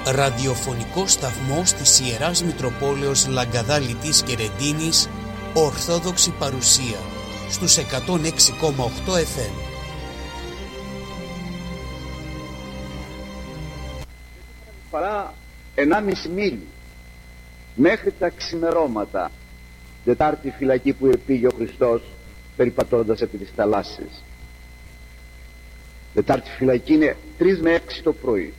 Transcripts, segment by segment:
ραδιοφωνικό σταθμός της Ιεράς Μητροπόλεως Λαγκαδάλητης και Ρεντίνης, Ορθόδοξη παρουσία, στους 106,8 FM. Παρά 1,5 μίλι μέχρι τα ξημερώματα, Τετάρτη φυλακή που επήγε ο Χριστός περιπατώντας επί της θαλάσσης. Τετάρτη φυλακή είναι 3 με 6 το πρωί.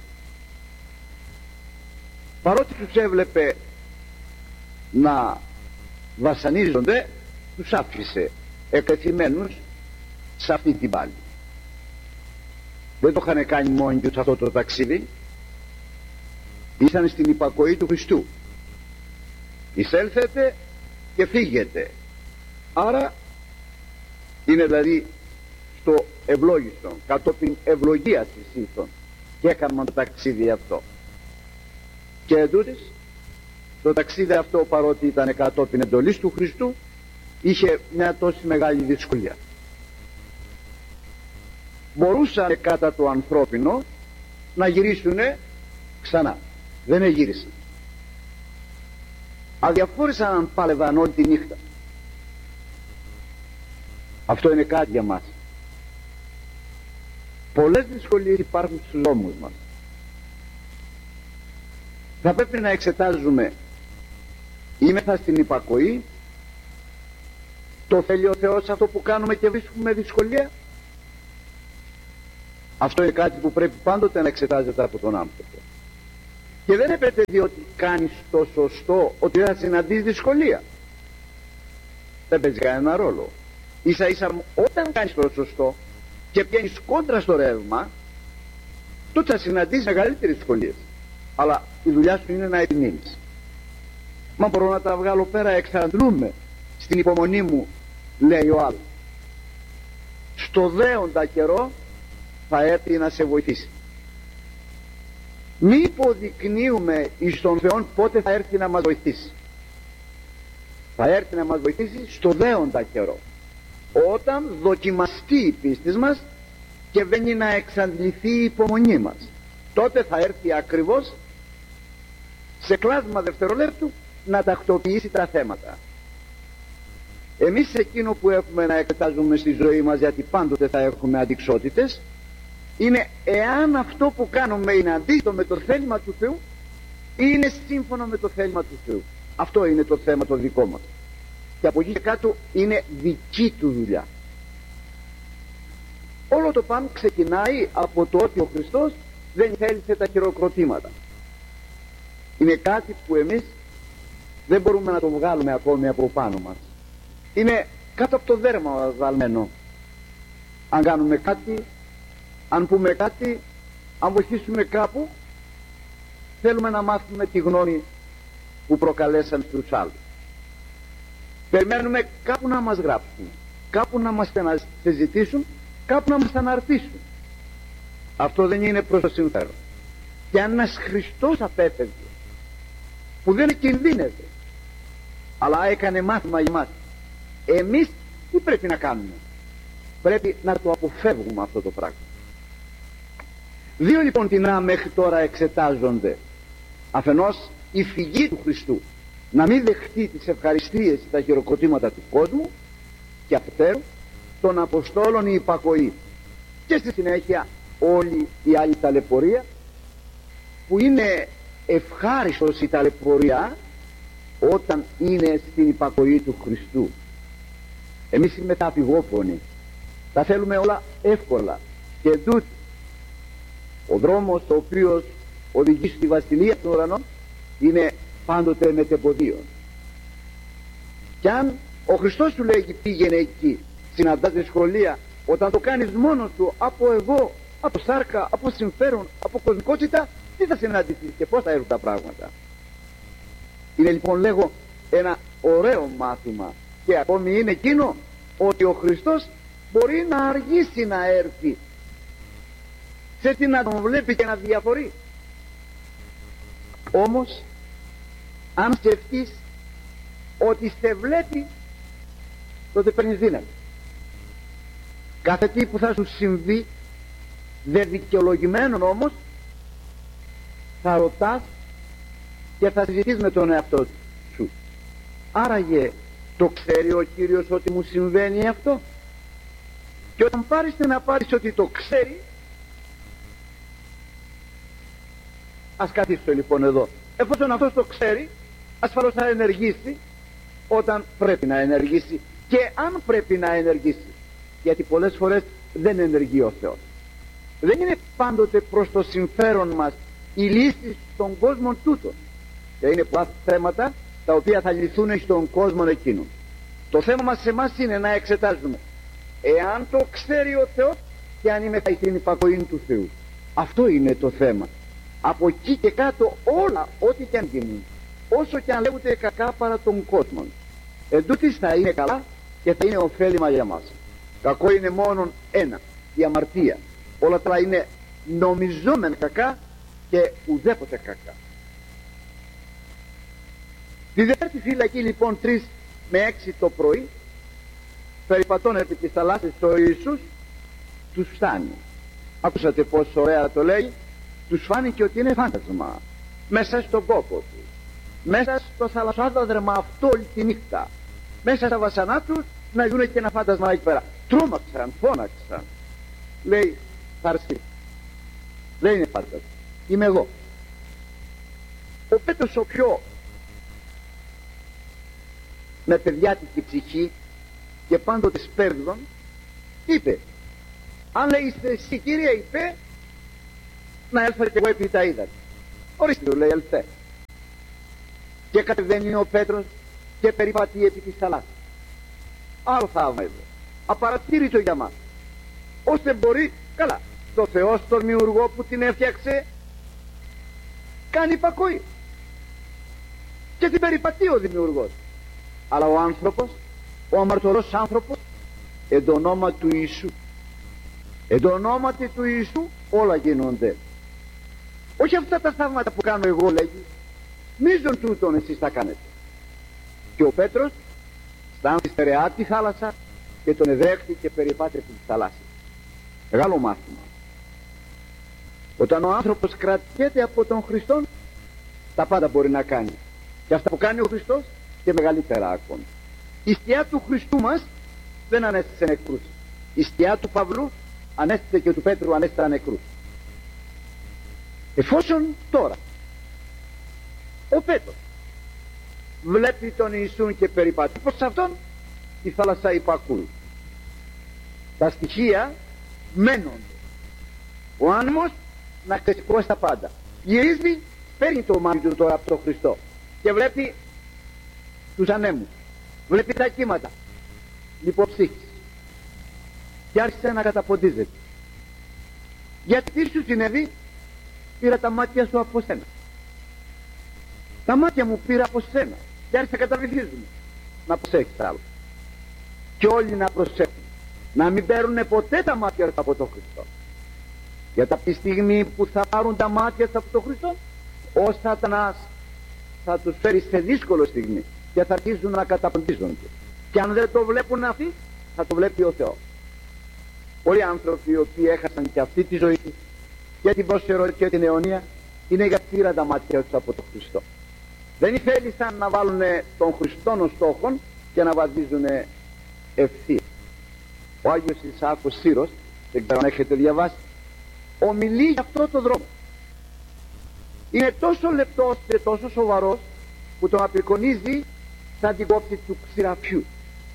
Παρότι τους έβλεπε να βασανίζονται, τους άφησε εκτεθειμένους σε αυτή την πάλη. Δεν το είχαν κάνει μόνοι τους αυτό το ταξίδι. Ήσαν στην υπακοή του Χριστού. Εισέλθετε και φύγετε. Άρα είναι δηλαδή στο ευλόγιστο, κατόπιν ευλογίας της ήθων, και έκαναν το ταξίδι αυτό. Και εντούτοις το ταξίδι αυτό, παρότι ήταν κατόπιν εντολής του Χριστού, είχε μια τόση μεγάλη δυσκολία. Μπορούσαν κατά το ανθρώπινο να γυρίσουν ξανά. Δεν γύρισαν. Αδιαφόρησαν αν πάλευαν όλη τη νύχτα. Αυτό είναι κάτι για μας. Πολλές δυσκολίες υπάρχουν στους δρόμους μας. Θα πρέπει να εξετάζουμε, είμεθα στην υπακοή, το θέλει ο Θεός αυτό που κάνουμε και βρίσκουμε δυσκολία? Αυτό είναι κάτι που πρέπει πάντοτε να εξετάζεται από τον άνθρωπο. Και δεν έπρεπε διότι κάνεις το σωστό ότι θα συναντήσεις δυσκολία. Δεν παίζει κανένα ρόλο. Ίσα ίσα όταν κάνεις το σωστό και πιάνεις κόντρα στο ρεύμα, τότε θα συναντήσεις μεγαλύτερες δυσκολίες. Αλλά η δουλειά σου είναι να επιμείνεις. Μα μπορώ να τα βγάλω πέρα, εξαντλούμε στην υπομονή μου, λέει ο άλλος. Στο δέοντα καιρό θα έρθει να σε βοηθήσει. Μη υποδεικνύουμε εις τον Θεό πότε θα έρθει να μας βοηθήσει. Θα έρθει να μας βοηθήσει στο δέοντα καιρό, όταν δοκιμαστεί η πίστη μας και βαίνει να εξαντληθεί η υπομονή μας. Τότε θα έρθει ακριβώς σε κλάσμα δευτερολέπτου να τακτοποιήσει τα θέματα. Εμείς εκείνο που έχουμε να εξετάζουμε στη ζωή μας, γιατί πάντοτε θα έχουμε αντιξότητες, είναι εάν αυτό που κάνουμε είναι αντίθετο με το θέλημα του Θεού ή είναι σύμφωνο με το θέλημα του Θεού. Αυτό είναι το θέμα το δικό μας. Και από εκεί και κάτω είναι δική του δουλειά. Όλο το πάνω ξεκινάει από το ότι ο Χριστός δεν θέλησε τα χειροκροτήματα. Είναι κάτι που εμείς δεν μπορούμε να το βγάλουμε ακόμη από πάνω μας. Είναι κάτω από το δέρμα μας βαλμένο. Αν κάνουμε κάτι, αν πούμε κάτι, αν βοηθήσουμε κάπου, θέλουμε να μάθουμε τη γνώμη που προκαλέσαν στους άλλους. Περιμένουμε κάπου να μας γράψουν, κάπου να μας συζητήσουν, κάπου να μας αναρτήσουν. Αυτό δεν είναι προς το συμφέρον. Και αν ένας Χριστός απέφευγε, που δεν κινδύνευε, αλλά έκανε μάθημα για μας, εμείς τι πρέπει να κάνουμε? Πρέπει να το αποφεύγουμε αυτό το πράγμα. Δύο λοιπόν τεινά μέχρι τώρα εξετάζονται. Αφενός η φυγή του Χριστού, να μην δεχτεί τις ευχαριστίες, τα χειροκροτήματα του κόσμου, και αφετέρου των Αποστόλων η υπακοή, και στη συνέχεια όλη η άλλη ταλαιπωρία, που είναι ευχάριστος η ταλαιπωρία όταν είναι στην υπακοή του Χριστού. Εμείς είμαι τα πηγόφωνοι, τα θέλουμε όλα εύκολα, και τούτο ο δρόμος ο οποίος οδηγεί στη βασιλεία των ουρανών είναι πάντοτε μετεποδίων. Κι αν ο Χριστός σου λέει πήγαινε εκεί, συναντάς δυσκολία, όταν το κάνεις μόνος σου, από εγώ, από σάρκα, από συμφέρον, από κοσμικότητα, τι θα συναντήσεις και πώς θα έρθουν τα πράγματα? Είναι λοιπόν, λέγω, ένα ωραίο μάθημα, και ακόμη είναι εκείνο ότι ο Χριστός μπορεί να αργήσει να έρθει. Σε τι να τον βλέπει και να διαφορεί. Όμως αν σκεφτείς ότι σε βλέπει, τότε παίρνεις δύναμη. Κάθε τι που θα σου συμβεί, δε δικαιολογημένον όμως, θα ρωτάς και θα συζητείς με τον εαυτό σου. Άραγε το ξέρει ο Κύριος ότι μου συμβαίνει αυτό? Και όταν πάρεις την απάντηση ότι το ξέρει, ας καθίσω λοιπόν εδώ. Εφόσον αυτός το ξέρει, ασφαλώς θα ενεργήσει όταν πρέπει να ενεργήσει, και αν πρέπει να ενεργήσει, γιατί πολλές φορές δεν ενεργεί ο Θεός. Δεν είναι πάντοτε προς το συμφέρον μας η λύση στον κόσμο τούτο, και είναι πολλά θέματα τα οποία θα λυθούν στον κόσμο εκείνο. Το θέμα μας σε εμάς είναι να εξετάζουμε εάν το ξέρει ο Θεός και αν είμαι στην υπακοή του Θεού. Αυτό είναι το θέμα. Από εκεί και κάτω όλα, ό,τι και αν γίνουν, όσο και αν λέγονται κακά παρά τον κόσμο, εντούτοις θα είναι καλά και θα είναι ωφέλιμα για μας. Κακό είναι μόνο ένα, η αμαρτία. Όλα τα είναι νομιζόμενα κακά και ουδέποτε κακά. Τη Δευτέρτη φυλακή λοιπόν 3 με 6 το πρωί, περιπατών επί της θαλάσσης ο Ιησούς τους φτάνει. Άκουσατε πως ωραία το λέει? Τους φάνηκε ότι είναι φάντασμα μέσα στον κόπο του, μέσα στο θαλασσάδαδρεμα αυτό όλη τη νύχτα, μέσα στα βασανά τους να δουν και ένα φάντασμα εκεί πέρα. Τρόμαξαν, φώναξαν. Λέει θα έρθει. Δεν είναι φάντασμα, είμαι εγώ. Ο Πέτρος ο πιο με παιδιάτικη ψυχή και πάντοτε σπέρδων είπε, αν λέει είστε εσύ Κύριε, είπε, να έλθω και εγώ επί τα είδατε. Ορίστε του λέει, ελθέ. Και κατεβαίνει ο Πέτρος και περιπατεί επί της θαλάσσης. Άλλο θαύμα εδώ, απαρατήρητο για μας, ώστε μπορεί, καλά, το Θεό στον δημιουργό που την έφτιαξε κάνει υπακοή και την περιπατεί ο δημιουργός. Αλλά ο άνθρωπος, ο αμαρτωλός άνθρωπος, εν το όνομα του Ιησού, εν το ονόματι του Ιησού όλα γίνονται. Όχι αυτά τα θαύματα που κάνω εγώ, λέγει, μίζον τούτον εσείς τα κάνετε. Και ο Πέτρος στάνει στη στερεά τη θάλασσα και τον εδέχτη και περιπάτησε τη θάλασσα. Μεγάλο μάθημα. Όταν ο άνθρωπος κρατιέται από τον Χριστό, τα πάντα μπορεί να κάνει, και αυτά που κάνει ο Χριστός και μεγαλύτερα ακόμη. Η σκιά του Χριστού μας δεν ανέστησε νεκρούς. Η σκιά του Παυλού ανέστησε και του Πέτρου ανέστησε νεκρούς. Εφόσον τώρα ο Πέτρος βλέπει τον Ιησούν και περιπατεί προς αυτόν, η θάλασσα υπακούει. Τα στοιχεία μένονται. Ο άνεμος να ξεσηκώσει τα πάντα. Γυρίζει, παίρνει το μάτι του τώρα από τον Χριστό και βλέπει τους ανέμους, βλέπει τα κύματα, λιποψύχης, και άρχισε να καταποντίζεται. Γιατί τι σου συνέβη? Πήρα τα μάτια σου από σένα. Τα μάτια μου πήρα από σένα και άρχισε να καταβυθίζουν. Να προσέχεις άλλο. Και όλοι να προσέχουν, να μην παίρνουν ποτέ τα μάτια τους από τον Χριστό. Γιατί από τη στιγμή που θα πάρουν τα μάτια τους από τον Χριστό, ο Σατανάς θα τους φέρει σε δύσκολη στιγμή και θα αρχίσουν να καταποντίζονται. Και αν δεν το βλέπουν αυτοί, θα το βλέπει ο Θεός. Πολλοί άνθρωποι οι οποίοι έχασαν και αυτή τη ζωή και την πόσερο και την αιωνία, είναι γιατί πήραν τα μάτια τους από τον Χριστό. Δεν θέλησαν να βάλουν τον Χριστόν ως στόχον και να βαδίζουν ευθεία. Ο Άγιος Ισαάκος Σύρος, δεν ξέρω αν έχετε διαβάσει, ομιλεί για αυτό το δρόμο. Είναι τόσο λεπτός και τόσο σοβαρός που τον απεικονίζει σαν την κόψη του ξηραφιού.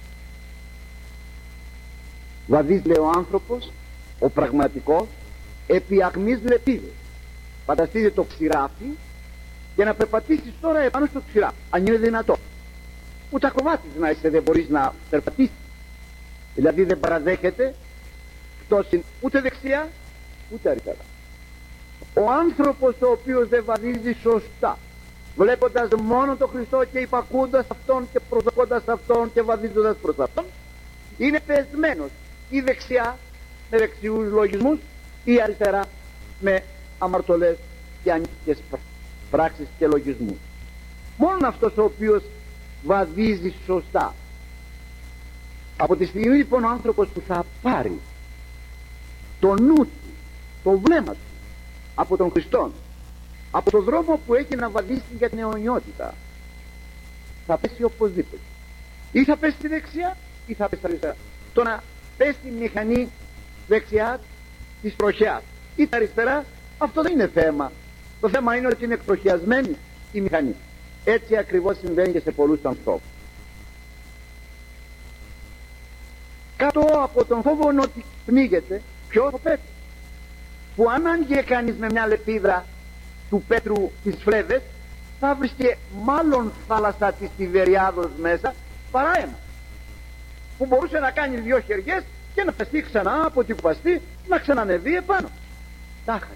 Βαδίζει, λέει, ο άνθρωπος, ο πραγματικός, επί ακμής λεπίδες. Φανταστείτε το ξηράφι και να περπατήσεις τώρα επάνω στο ξηράφι, αν είναι δυνατό. Ούτε ακροβάτης να είσαι, δεν μπορείς να περπατήσεις. Δηλαδή δεν παραδέχεται πτώση ούτε δεξιά ούτε αριστερά. Ο άνθρωπος ο οποίος δεν βαδίζει σωστά, βλέποντας μόνο τον Χριστό και υπακούοντας αυτόν και προσδοκώντας αυτόν και βαδίζοντας προς αυτόν, είναι πεσμένος ή δεξιά με δεξιούς λογισμούς ή αριστερά με αμαρτωλές και ανήθικες πράξεις και λογισμούς. Μόνο αυτός ο οποίος βαδίζει σωστά, από τη στιγμή λοιπόν ο άνθρωπος που θα πάρει το νου του, το βλέμμα του από τον Χριστό από το δρόμο που έχει να βαδίσει για την αιωνιότητα, θα πέσει οπωσδήποτε. Ή θα πέσει στη δεξιά ή θα πέσει στα αριστερά. Το να πέσει η μηχανή δεξιά της τροχιάς ή τα αριστερά, αυτό δεν είναι θέμα. Το θέμα είναι ότι είναι εκτροχιασμένη η μηχανή. Έτσι ακριβώς συμβαίνει και σε πολλούς ανθρώπους. Κάτω από τον φόβο ότι πνίγεται, ποιο? Το Πέτρο, που αν άγγε κανείς με μια λεπίδρα του Πέτρου τις φλέβες, θα βρίσκε μάλλον θάλασσα της Τιβεριάδος μέσα παρά ένα, που μπορούσε να κάνει 2 χεριές και να παστεί ξανά από την κουπαστή, να ξανανεβεί επάνω. Τάχα.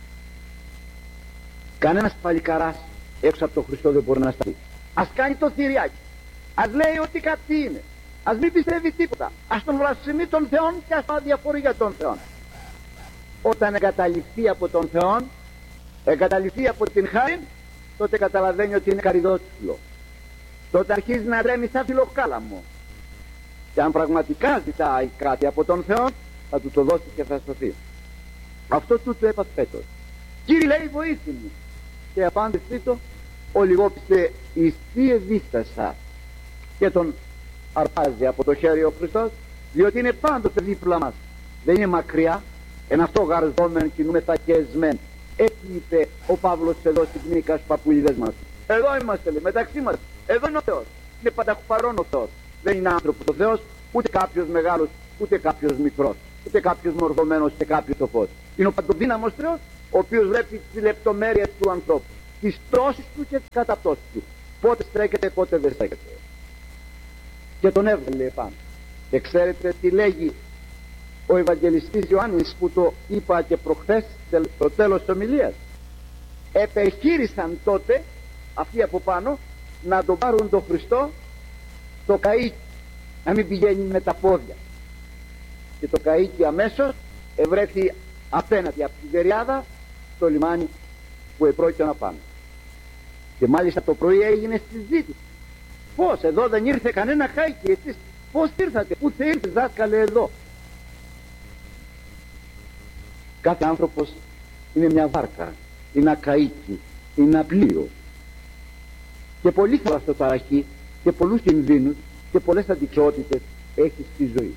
Κανένας παλικαράς έξω από τον Χριστό δεν μπορεί να σταθεί. Ας κάνει το θηριάκι, ας λέει ότι κάτι είναι, ας μην πιστεύει τίποτα, ας τον βλασφημεί τον Θεόν και ας αδιαφορεί για τον Θεόν. Όταν εγκαταλειφθεί από τον Θεόν, εγκαταλειφθεί από την χάρη, τότε καταλαβαίνει ότι είναι καριδότσουλο. Τότε αρχίζει να ρέμει σαν φιλοκάλαμο. Και αν πραγματικά ζητάει κάτι από τον Θεό, θα του το δώσει και θα σωθεί. Αυτό τούτο έπαθε Πέτρος. Κύριε, λέει, βοήθη μου. Και απάντησή το, ο λιγόπιστε εις τι ευίστασα. Και τον αρπάζει από το χέρι ο Χριστός, διότι είναι πάντοτε δίπλα μας. Δεν είναι μακριά, εν αυτό γαρζόμεν κινούμεθα και εσμέν. Έτσι είπε ο Παύλος εδώ στην κλινικά στους παππουλίδες μας. Εδώ είμαστε, λέει, μεταξύ μας. Εδώ είναι ο Θεός. Είναι πανταχουπαρών ο Θεός. Δεν είναι άνθρωπος ο Θεός, ούτε κάποιος μεγάλος, ούτε κάποιος μικρός, ούτε κάποιος μορφωμένος, ούτε κάποιος σοφός. Είναι ο παντοδύναμος Θεός, ο οποίος βλέπει τις λεπτομέρειες του ανθρώπου, τις πτώσεις του και τις καταπτώσεις του. Πότε στρέκεται, πότε δεν στρέκεται. Και τον έβγαλε επάνω. Και ξέρετε τι λέγει ο Ευαγγελιστής Ιωάννης, που το είπα και προχθές στο τέλος της ομιλίας? Επεχείρησαν τότε αυτοί από πάνω να τον πάρουν τον Χριστό το καΐκι, να μην πηγαίνει με τα πόδια. Και το καΐκι αμέσως ευρέθη απέναντι από τη Βεριάδα στο λιμάνι που επρόκειτο να πάμε. Και μάλιστα το πρωί έγινε συζήτηση. Πώς, εδώ δεν ήρθε κανένα καΐκι? Εσείς πώς ήρθατε? Πού θα ήρθες, δάσκαλε, εδώ? Κάθε άνθρωπος είναι μια βάρκα, είναι ένα καΐκι, είναι ένα πλοίο. Και πολύ θαλασσοταραχή και πολλούς κινδύνους και πολλές αντικσότητες έχει στη ζωή.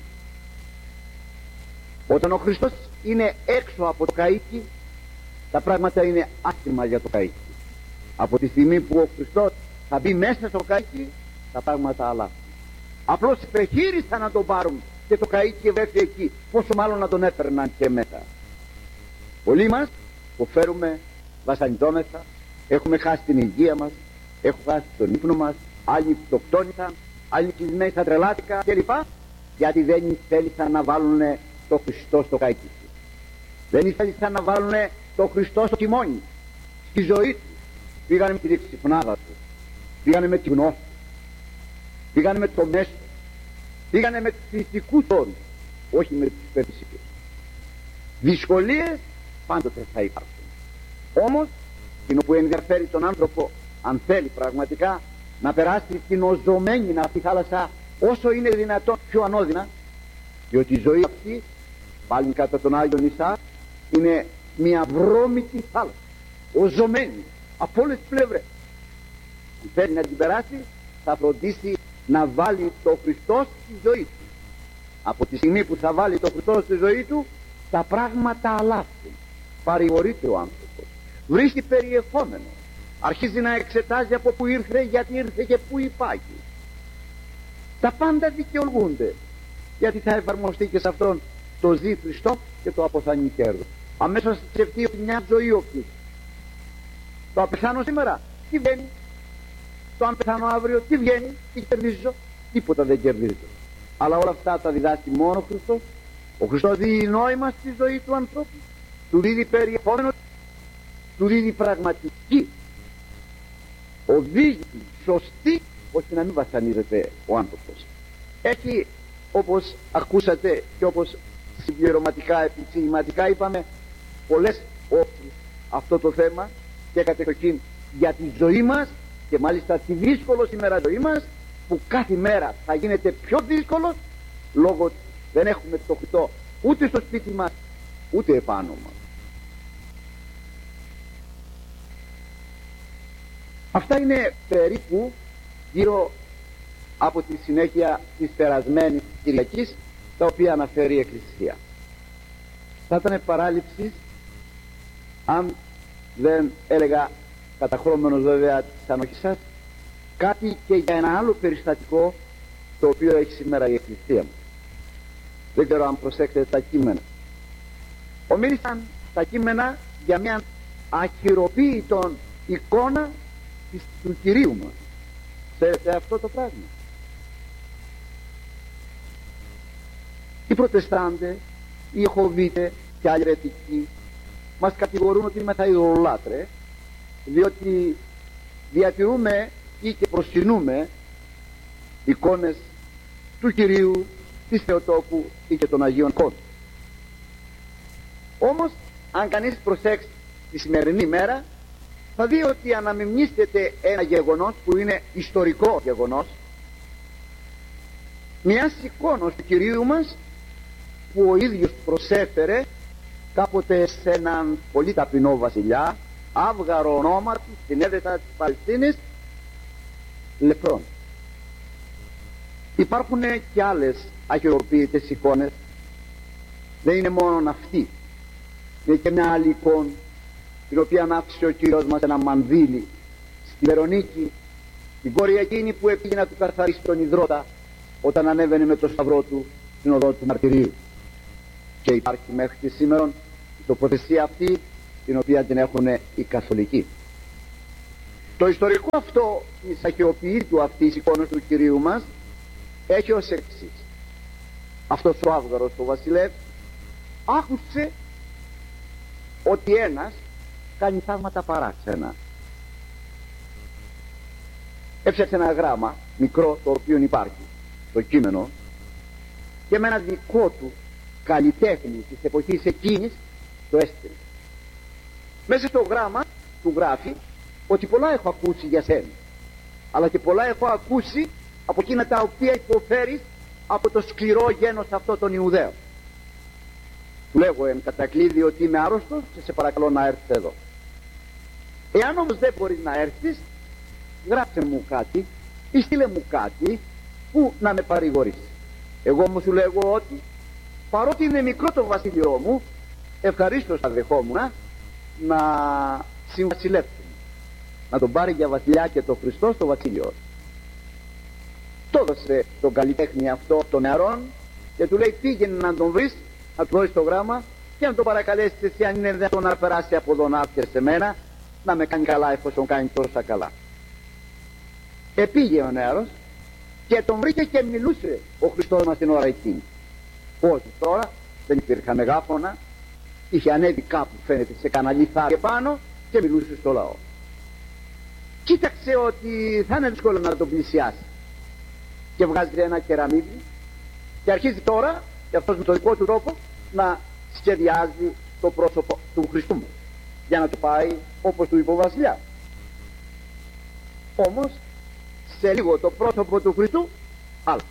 Όταν ο Χριστός είναι έξω από το καΐκι, τα πράγματα είναι άσχημα για το καΐκι. Από τη στιγμή που ο Χριστός θα μπει μέσα στο καΐκι, τα πράγματα αλλάζουν. Απλώς επιχείρησαν να τον πάρουν και το καΐκι βρέθηκε εκεί, πόσο μάλλον να τον έπαιρναν και μέσα. Πολλοί μας υποφέρουμε, βασανιζόμεθα, έχουμε χάσει την υγεία μας, έχουμε χάσει τον ύπνο μας, άλλοι πτωκτόνησαν, άλλοι κλεισμένοι στα τρελάτικα κλπ. Γιατί δεν θέλησαν να βάλουν το Χριστό στο καΐκι του. Δεν θέλησαν να βάλουν το Χριστό στο τιμόνι, στη ζωή του. Πήγανε με την εξυπνάδα του, πήγανε με τη γνώση, πήγανε με το μέσο, πήγανε με τους φυσικούς όρους, όχι με τους υπερφυσικούς. Δυσκολίες πάντοτε θα υπάρχουν. Όμως, εκείνο που ενδιαφέρει τον άνθρωπο, αν θέλει πραγματικά να περάσει την οζωμένη αυτή θάλασσα όσο είναι δυνατόν πιο ανώδυνα, διότι η ζωή αυτή, πάλι κατά τον Άγιο Ισαάκ, είναι μια βρώμικη θάλασσα, οζωμένη από όλες τις πλευρές. Αν θέλει να την περάσει, θα φροντίσει να βάλει το Χριστό στη ζωή του. Από τη στιγμή που θα βάλει το Χριστό στη ζωή του, τα πράγματα αλλάζουν. Παρηγορείται ο άνθρωπος, βρίσκει περιεχόμενο, αρχίζει να εξετάζει από πού ήρθε, γιατί ήρθε και πού υπάρχει. Τα πάντα δικαιολογούνται, γιατί θα εφαρμοστεί και σε αυτόν το ζει Χριστό και το αποθανεί κέρδος. Αμέσως θα σκεφτεί ότι μια ζωή όποιος. Το αν πεθάνω σήμερα, τι βγαίνει? Το αν πεθάνω αύριο, τι βγαίνει? Τι κερδίζω? Τίποτα δεν κερδίζω. Αλλά όλα αυτά τα διδάσκει μόνο ο Χριστός. Ο Χριστός δίδει νόημα στη ζωή του ανθρώπου, του δίδει περιεχόμενο, του δίδει πραγματική, οδήγηση σωστή, ώστε να μην βασανίζεται ο άνθρωπος. Έχει, όπως ακούσατε και όπως συμπληρωματικά, επεξηγηματικά είπαμε, πολλές όψεις αυτό το θέμα, και κατεξοχήν για τη ζωή μας, και μάλιστα τη δύσκολη σήμερα ζωή μας, που κάθε μέρα θα γίνεται πιο δύσκολο, λόγω ότι δεν έχουμε το Χριστό ούτε στο σπίτι μας ούτε επάνω μας. Αυτά είναι περίπου γύρω από τη συνέχεια της περασμένης Κυριακής, τα οποία αναφέρει η Εκκλησία. Θα ήταν παράληψη αν δεν έλεγα, καταχρώμενος βέβαια της ανοχής σας, κάτι και για ένα άλλο περιστατικό το οποίο έχει σήμερα η Εκκλησία μου. Δεν ξέρω αν προσέξετε τα κείμενα. Ομίλησαν τα κείμενα για μια αχειροποίητον εικόνα του Κυρίου μας. Ξέρετε αυτό το πράγμα? Οι Προτεστάντες, οι Ιεχωβίτες και άλλοι αιρετικοί μας κατηγορούν ότι είμαστε ειδωλολάτρες, διότι διατηρούμε ή και προσκυνούμε εικόνες του Κυρίου, της Θεοτόκου ή και των Αγίων Εικόνων. Όμως αν κανείς προσέξει τη σημερινή μέρα, θα δει ότι αναμειγνύεται ένα γεγονός που είναι ιστορικό γεγονός, μιας εικόνος του Κυρίου μας που ο ίδιος προσέφερε κάποτε σε έναν πολύ ταπεινό βασιλιά, άβγαρο ονόματι στην έδετα της Παλαιστίνης, λεπρών. Υπάρχουν και άλλες αχειροποίητες εικόνες, δεν είναι μόνο αυτή. Είναι και μια άλλη εικόνα την οποία άφησε ο Κύριος μας ένα μανδύλι στη Βερονίκη, την κόρη εκείνη που έπηγε να του καθαρίσει τον υδρότα όταν ανέβαινε με το σταυρό του στην οδό του μαρτυρίου. Και υπάρχει μέχρι και σήμερα η τοποθεσία αυτή, την οποία την έχουν οι καθολικοί. Το ιστορικό αυτό της αχειροποίητου αυτής εικόνας του Κυρίου μας έχει ως εξής. Αυτός ο άβγαρος ο βασιλεύς άκουσε ότι ένας κάνει θαύματα παράξενα. Έφτιαξε ένα γράμμα μικρό, το οποίο υπάρχει το κείμενο, και με ένα δικό του καλλιτέχνη της εποχής εκείνης το έστειλε. Μέσα στο γράμμα του γράφει ότι πολλά έχω ακούσει για σένα, αλλά και πολλά έχω ακούσει από εκείνα τα οποία υποφέρεις από το σκληρό γένος αυτό των Ιουδαίων. Του λέγω εν κατακλείδη ότι είμαι άρρωστος και σε παρακαλώ να έρθεις εδώ. Εάν όμως δεν μπορείς να έρθεις, γράψε μου κάτι ή στείλε μου κάτι που να με παρηγορήσει. Εγώ όμως σου λέγω ότι παρότι είναι μικρό το βασίλειό μου, ευχαρίστως θα δεχόμουν να συμβασιλέψουμε, να τον πάρει για βασιλιά και το Χριστό στο βασίλειο. Το έδωσε τον καλλιτέχνη αυτό των νεαρών και του λέει πήγαινε να τον βρεις, να του δώσεις το γράμμα και να τον παρακαλέσεις εσύ αν είναι δυνατόν να περάσει από εδώ να έρθει σε μένα, να με κάνει καλά εφόσον κάνει τόσα καλά. Επήγε ο νεαρός και τον βρήκε και μιλούσε ο Χριστός μας την ώρα εκείνη. Πώς τώρα, δεν υπήρχαν μεγάφωνα, είχε ανέβει κάπου φαίνεται σε κανένα λιθάρι πάνω και μιλούσε στο λαό. Κοίταξε ότι θα είναι δύσκολο να τον πλησιάσει και βγάζει ένα κεραμίδι και αρχίζει τώρα και αυτός με τον δικό του τρόπο να σχεδιάζει το πρόσωπο του Χριστού μας για να το πάει όπως του είπε ο βασιλιάς. Όμως σε λίγο το πρόσωπο του Χριστού άλλο.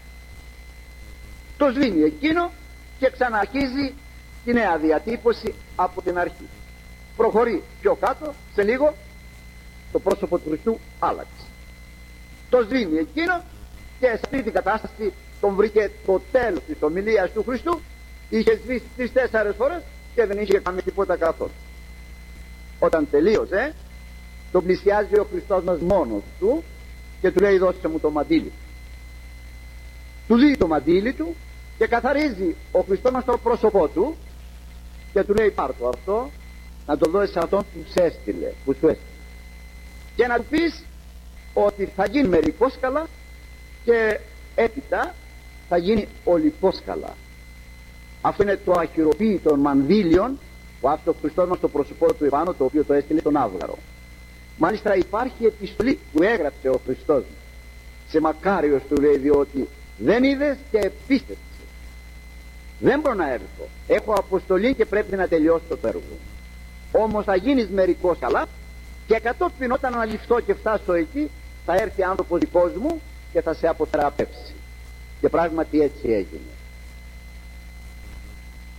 Το σβήνει εκείνο και ξαναρχίζει τη νέα διατύπωση από την αρχή. Προχωρεί πιο κάτω, σε λίγο το πρόσωπο του Χριστού άλλαξε. Το σβήνει εκείνο και σε αυτή την κατάσταση τον βρήκε το τέλος της ομιλίας του Χριστού. Είχε σβήσει 3-4 φορές και δεν είχε κάνει τίποτα καθόλου. Όταν τελείωσε, τον πλησιάζει ο Χριστός μας μόνος του και του λέει δώσε μου το μαντίλι. Του δίνει το μαντίλι του και καθαρίζει ο Χριστός μας το πρόσωπό του και του λέει πάρ' το αυτό να το δώσεις σε αυτόν που σου έστειλε, και να του πεις ότι θα γίνει μερικώς καλά και έπειτα θα γίνει ολικώς καλά. Αυτό είναι το αχειροποίητο μανδύλιον που άφησε ο Χριστός μας το πρόσωπό του επάνω, το οποίο το έστειλε τον άβγαρο. Μάλιστα υπάρχει επιστολή που έγραψε ο Χριστός σε μακάριος του λέει, διότι δεν είδες και πίστεψες. Δεν μπορώ να έρθω, έχω αποστολή και πρέπει να τελειώσω το έργο. Όμως θα γίνεις μερικώς καλά και κατόπιν όταν αναλυφθώ και φτάσω εκεί θα έρθει άνθρωπος δικός μου και θα σε αποθεραπεύσει. Και πράγματι έτσι έγινε.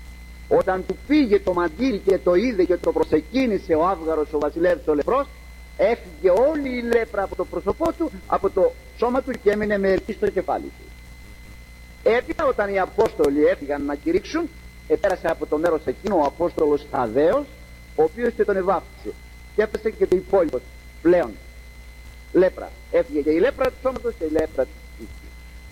Όταν του πήγε το μαντίλι και το είδε και το προσεκίνησε ο άβγαρος ο βασιλεύς ο λεπρός, έφυγε όλη η λέπρα από το πρόσωπό του, από το σώμα του, και έμεινε μερική στο κεφάλι του. Έπειτα, όταν οι Απόστολοι έφυγαν να κηρύξουν, επέρασε από το μέρος εκείνο ο Απόστολος Θαδδαίος, ο οποίος και τον ευάφτισε, και έπεσε και το υπόλοιπο πλέον λέπρα. Έφυγε και η λέπρα του σώματος και η λέπρα της ψυχής.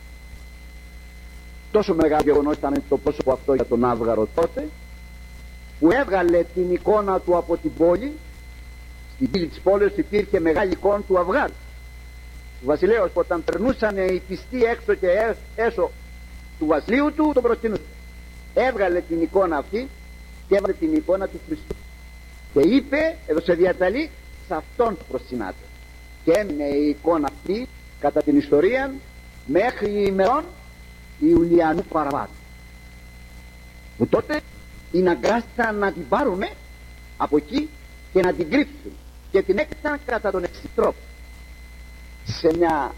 Τόσο μεγάλο γεγονός ήταν το πρόσωπο αυτό για τον Άβγαρο τότε, που έβγαλε την εικόνα του από την πόλη. Στην πύλη της πόλης υπήρχε μεγάλη εικόνα του Αυγάρου, του βασιλέως, που όταν περνούσαν οι πιστοί έξω και έσω του βασιλείου του, τον προσκυνούσαν. Έβγαλε την εικόνα αυτή και έβγαλε την εικόνα του Χριστού και είπε, έδωσε διαταλή, σε αυτόν προσκυνάτε. Και έμεινε η εικόνα αυτή κατά την ιστορία μέχρι ημερών Ιουλιανού Παραβάτου, που τότε αναγκάστηκαν να την πάρουν από εκεί και να την κρύψουν, και την έκαναν κατά τον εξής τρόπο: σε μια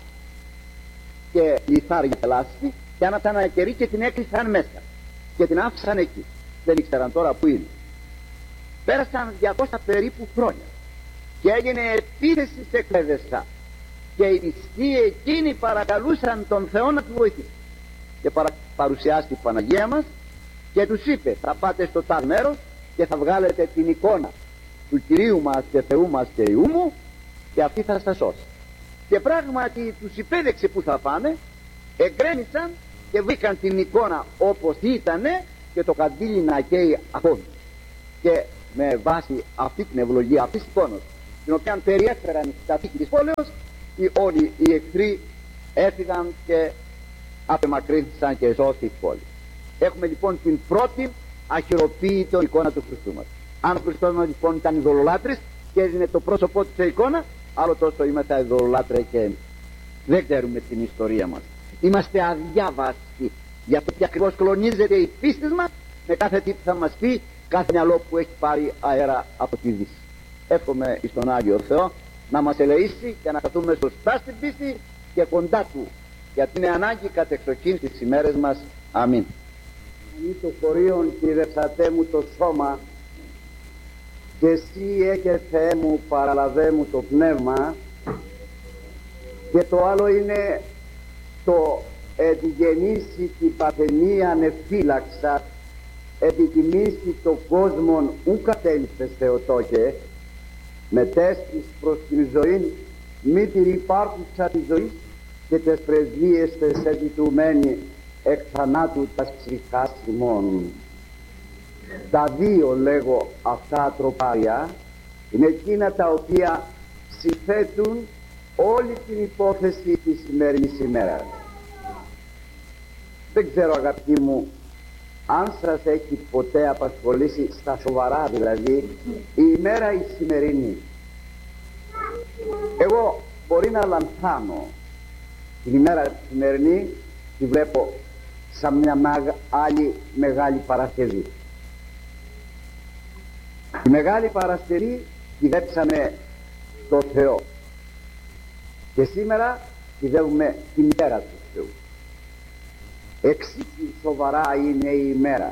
και λιθάρια λάσπη, και άνα ήταν ένα κερί και την έκλεισαν μέσα και την άφησαν εκεί. Δεν ήξεραν τώρα που είναι. Πέρασαν 200 περίπου χρόνια και έγινε επίθεση σε Κλεδεσά, και οι πιστοί εκείνοι παρακαλούσαν τον Θεό να του βοηθήσει, και παρουσιάστηκε η Παναγία μας και τους είπε: θα πάτε στο τάδε μέρος και θα βγάλετε την εικόνα του Κυρίου μας και Θεού μας και Ιού μου, και αυτή θα σας σώσει. Και πράγματι τους υπέδεξε που θα πάνε, εγκρέμισαν και βρήκαν την εικόνα όπως ήτανε, και το καντήλι να καίει ακόμη. Και με βάση αυτή την ευλογία αυτής της εικόνας, την οποία περιέφεραν στα τείχη της πόλεως, όλοι οι εχθροί έφυγαν και απεμακρύνθησαν και σώθηκε η πόλη. Έχουμε λοιπόν την πρώτη αχειροποίητο εικόνα του Χριστού μας. Αν ο Χριστός μας λοιπόν ήταν ειδωλολάτρης και έδινε το πρόσωπό του σε εικόνα, άλλο τόσο είμαστε ειδωλολάτρες και εμείς. Δεν ξέρουμε την ιστορία μας. Είμαστε αδιάβαστοι. Γι' αυτό και ακριβώς κλονίζεται η πίστη μας με κάθε τι που θα μας πει κάθε μυαλό που έχει πάρει αέρα από τη Δύση. Εύχομαι εις τον Άγιο Θεό να μας ελεήσει και να καθούμε σωστά στην πίστη και κοντά Του, γιατί είναι ανάγκη κατεξοχήν στις ημέρες μας. Αμήν. Αμήν το χωρίον κυδεψατέ μου το σώμα, και εσύ έχε Θεέ μου παραλαβέ μου το πνεύμα. Και το άλλο είναι το «Εντιγενήσει την παθενία ανεφύλαξα, επιτιμήσει το κόσμον ου κατέληψες Θεοτόκε, μετέστης προς την ζωή μη την υπάρχουσα τη ζωή, και τες πρεσβείες τες επιτουμένη εκ θανάτου τας ψυχάς ημών». Τα δύο λέγω αυτά τροπάρια είναι εκείνα τα οποία συθέτουν όλη την υπόθεση της σημερινής ημέρας. Δεν ξέρω, αγαπητοί μου, αν σας έχει ποτέ απασχολήσει στα σοβαρά, δηλαδή η ημέρα η σημερινή. Εγώ μπορεί να λανθάνω την ημέρα τη σημερινή, τη βλέπω σαν μια άλλη Μεγάλη Παρασκευή. Τη Μεγάλη Παρασκευή κυδέψαμε το Θεό, και σήμερα κυδεύουμε την ημέρα του Θεού. Εξίσου σοβαρά είναι η ημέρα.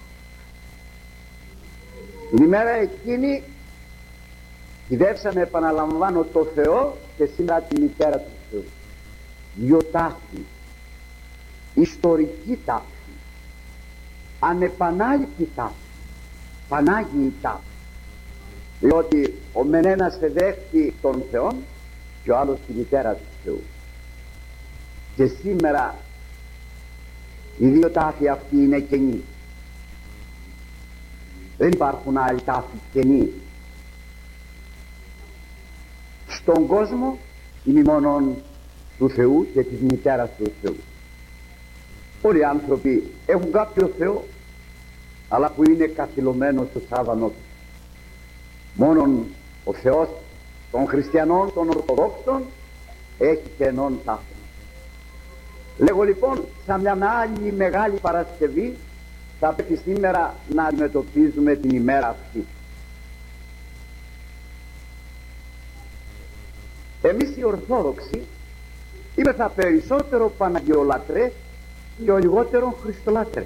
Την ημέρα εκείνη κυδεύσαμε, επαναλαμβάνω, το Θεό, και σήμερα την μητέρα του Θεού. Δυο τάφη, ιστορική τάφη, ανεπανάληπτη τάφη, Πανάγιη τάφη. Διότι ο μεν ένας εδέχθη τον Θεόν και ο άλλος τη μητέρα του Θεού. Και σήμερα οι δύο τάφοι αυτοί είναι κενοί. Δεν υπάρχουν άλλοι τάφοι κενοί στον κόσμο, είναι μόνον του Θεού και της μητέρας του Θεού. Όλοι οι άνθρωποι έχουν κάποιο Θεό, αλλά που είναι καθυλωμένο στο σάβανο του. Μόνον ο Θεός των χριστιανών, των Ορθοδόξων, έχει κενόν τάφο. Λέγω λοιπόν, σαν μια άλλη Μεγάλη Παρασκευή θα πρέπει σήμερα να αντιμετωπίζουμε την ημέρα αυτή. Εμείς οι Ορθόδοξοι είμεθα περισσότερο Παναγιολάτρες και ο λιγότερο Χριστολάτρες.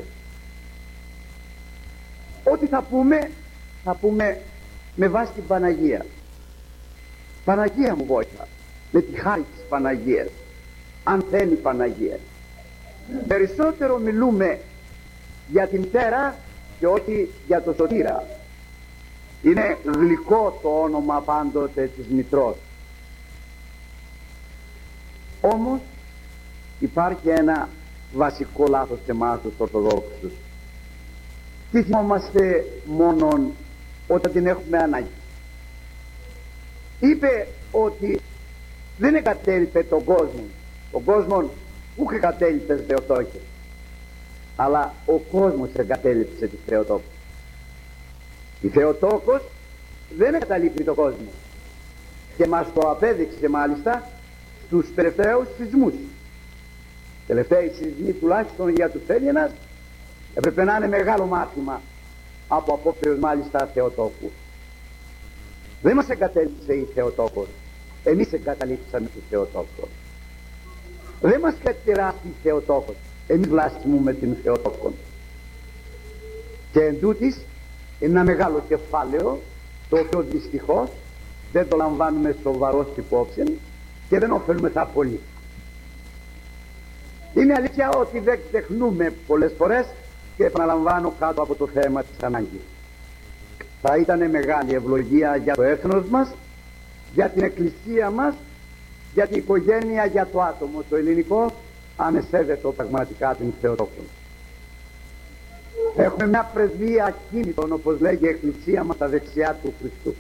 Ό,τι θα πούμε με βάση την Παναγία. Παναγία μου βόηθα, με τη χάρη της Παναγίας, αν θέλει η Παναγία. Περισσότερο μιλούμε για τη μητέρα και όχι για το σωτήρα. Είναι γλυκό το όνομα πάντοτε της μητρός. Όμως υπάρχει ένα βασικό λάθος σε εμάς τους Ορθοδόξους. Τι θυμόμαστε μόνον όταν την έχουμε ανάγκη. Είπε ότι δεν εγκατέλειπε τον κόσμο. Τον κόσμο ούτε εγκατέλειπε Θεοτόκες, αλλά ο κόσμος εγκατέλειψε τη Θεοτόκο. Η Θεοτόκος δεν εγκαταλείπει τον κόσμο και μας το απέδειξε μάλιστα στους τελευταίους σεισμούς. Τελευταίοι σεισμοί τουλάχιστον για τους Έλληνας έπρεπε να είναι μεγάλο μάθημα από απόψεως μάλιστα Θεοτόκου. Δεν μας εγκατέλειψε η Θεοτόκος, εμείς εγκαταλείψαμε τη Θεοτόκο. Δεν μας κατηράσει η Θεοτόκος, εμείς βλάσιμουμε την Θεοτόκο. Και εν τούτης είναι ένα μεγάλο κεφάλαιο, το οποίο δυστυχώς δεν το λαμβάνουμε σοβαρός υπόψη και δεν ωφελούμεθα πολύ. Είναι αλήθεια ότι δεν ξεχνούμε πολλές φορές, και επαναλαμβάνω κάτω από το θέμα της ανάγκης. Θα ήταν μεγάλη ευλογία για το έθνος μας, για την εκκλησία μας, για την οικογένεια, για το άτομο το ελληνικό, αν εσέβεται πραγματικά την Θεοτόκο. Έχουμε μια πρεσβεία ακίνητον, όπως λέγει η εκκλησία μας, στα δεξιά του Χριστού.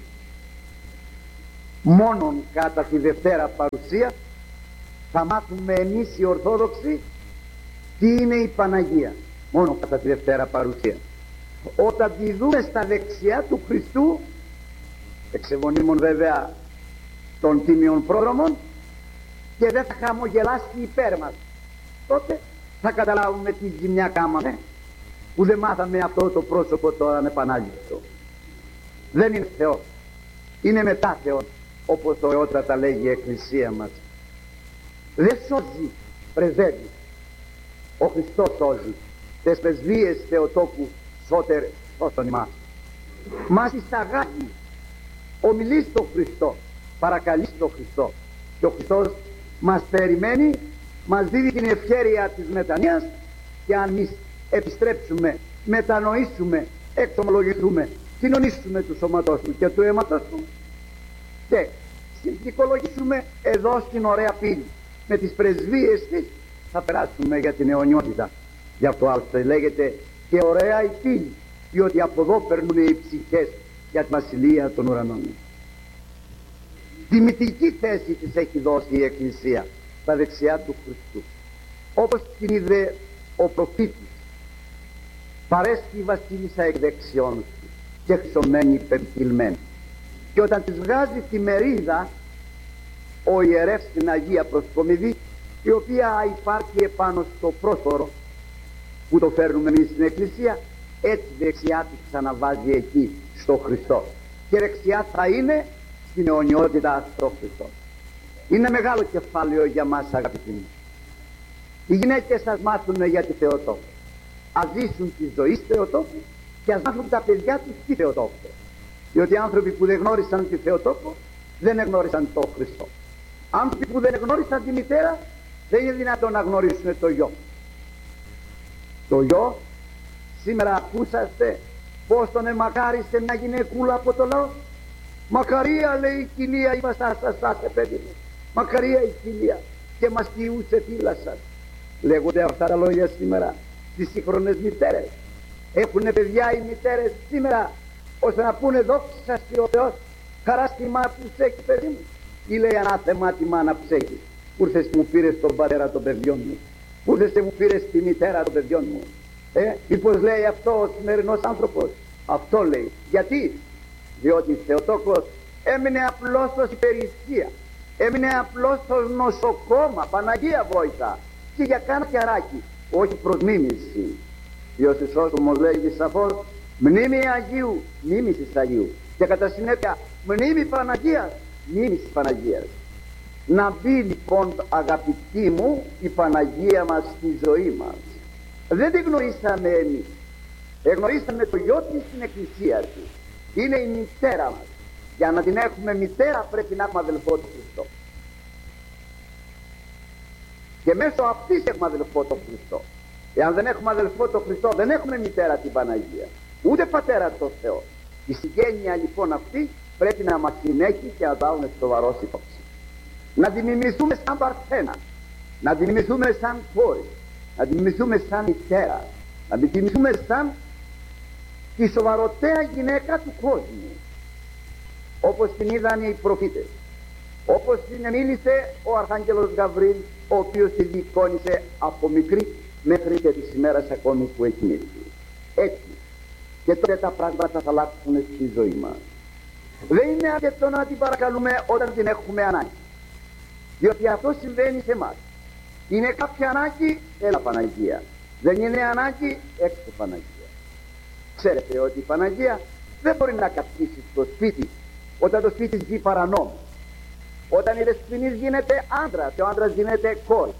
Μόνον κατά τη Δευτέρα Παρουσία θα μάθουμε εμείς οι Ορθόδοξοι τι είναι η Παναγία. Μόνο κατά τη Δευτέρα Παρουσία. Όταν τη δούμε στα δεξιά του Χριστού, εξεβονίμων βέβαια των τίμιων πρόδρομων, και δεν θα χαμογελάσει υπέρ μας, τότε θα καταλάβουμε τι ζημιά κάμαμε που δεν μάθαμε αυτό το πρόσωπο το ανεπανάληπτο. Δεν είναι Θεό, είναι μετά Θεό, όπως το εώτρατα λέγει η εκκλησία μας. Δεν σώζει, πρεσβεύει. Ο Χριστός σώζει. Τες πρεσβείες Θεοτόκου σώτερ σώσον ημάς. Μας εισαγάγει, ομιλεί στον Χριστό, παρακαλεί στον Χριστό, και ο Χριστός μας περιμένει, μας δίδει την ευχέρεια της μετανοίας, και αν εμείς επιστρέψουμε, μετανοήσουμε, εξομολογηθούμε, κοινωνήσουμε του σώματός του και του αίματος του και συνθηκολογήσουμε εδώ στην ωραία πύλη με τις πρεσβείες της, θα περάσουμε για την αιωνιότητα. Γι' αυτό άλλωστε λέγεται και ωραία η πύλη, διότι από εδώ περνούν οι ψυχές για τη βασιλεία των ουρανών. Τιμητική θέση της έχει δώσει η Εκκλησία στα δεξιά του Χριστού, όπως την είδε ο προφήτης. Παρέσχει η βασίλισσα εκ δεξιών του και χρυσωμένη υπερτυλμένη, και όταν της βγάζει τη μερίδα ο ιερεύς στην Αγία Προσκομιδή, η οποία υπάρχει επάνω στο πρόσωρο που το φέρνουμε εμείς στην Εκκλησία, έτσι δεξιά του ξαναβάζει εκεί στο Χριστό, και δεξιά θα είναι στην αιωνιότητα στο Χριστό. Είναι μεγάλο κεφάλαιο για μας, αγαπητοί μου. Οι γυναίκες σας μάθουν για τη Θεοτόκο, ας ζήσουν τη ζωή Θεοτόκου και ας μάθουν τα παιδιά τους τη Θεοτόκο, διότι άνθρωποι που δεν γνώρισαν τη Θεοτόκο δεν εγνώρισαν τον Χριστό. Άνθρωποι που δεν γνώρισαν τη μητέρα δεν είναι δυνατόν να γνωρίσουν το γιο. Το γιο, σήμερα ακούσαστε πως τον εμακάρισε μια γυναικούλα από το λαό. Μακαρία, λέει η κοιλία, είπα σας παιδί μου, μακαρία η κοιλία, και μας κοιούσε φύλλα σας. Λέγονται αυτά τα λόγια σήμερα στις σύγχρονες μητέρες. Έχουνε παιδιά οι μητέρες σήμερα ώστε να πούνε δόξα ο Θεός, χαρά στη μάνα που ψέχει, παιδί μου. Ή λέει ανάθεμα τη μάνα ψέχει, που ήρθες και μου πήρες τον πατέρα των παιδιών μου, που ήρθες και μου πήρες τη μητέρα των παιδιών μου. Ή πως λέει αυτό ο σημερινός άνθρωπος? Αυτό λέει. Γιατί? Διότι η Θεοτόκος έμεινε απλώς ως υπηρεσία, έμεινε απλώς ως νοσοκόμα, Παναγία βόηθα, και για κάνα κιαράκι, όχι προς μίμηση. Διότι Χρυσόστομος λέγει σαφώς μνήμη Αγίου, μίμησης Αγίου, και κατά συνέπεια μνήμη Παναγίας, μίμησης Παναγίας. Να μπει λοιπόν, αγαπητοί μου, η Παναγία μας στη ζωή μας. Δεν την γνωρίσαμε εμείς, εγνωρίσαμε το γιο της στην Εκκλησία της. Είναι η μητέρα μας, Για να την έχουμε μητέρα πρέπει να έχουμε αδελφό τον Χριστό. Και μέσω αυτής έχουμε αδελφό τον Χριστό. Εάν δεν έχουμε αδελφό τον Χριστό, δεν έχουμε μητέρα την Παναγία, ούτε πατέρα τον Θεό. Η συγγένεια λοιπόν αυτή πρέπει να μας συνέχει και να πάρουμε σοβαρός υπόψη. Να τη μιμηθούμε σαν Παρθένα, να τη μιμηθούμε σαν κόρη, να τη μιμηθούμε σαν μητέρα, να τη μιμηθούμε σαν τη σοβαροτέρα γυναίκα του κόσμου, όπως την είδαν οι προφήτες, όπως την μίλησε ο Αρχάγγελος Γαβρίλ, ο οποίος τη διεικόνισε από μικρή μέχρι και της ημέρας ακόμη που έχει μείνει. Έτσι, και τότε τα πράγματα θα αλλάξουν στη ζωή μας. Δεν είναι αρκετό να την παρακαλούμε όταν την έχουμε ανάγκη, διότι αυτό συμβαίνει σε εμάς. Είναι κάποια ανάγκη, έλα Παναγία. Δεν είναι ανάγκη, έξω Παναγία. Ξέρετε ότι η Παναγία δεν μπορεί να καθίσει στο σπίτι όταν το σπίτι ζει παρανόμο. Όταν η δεσποινής γίνεται άντρας και ο άντρας γίνεται κόρη.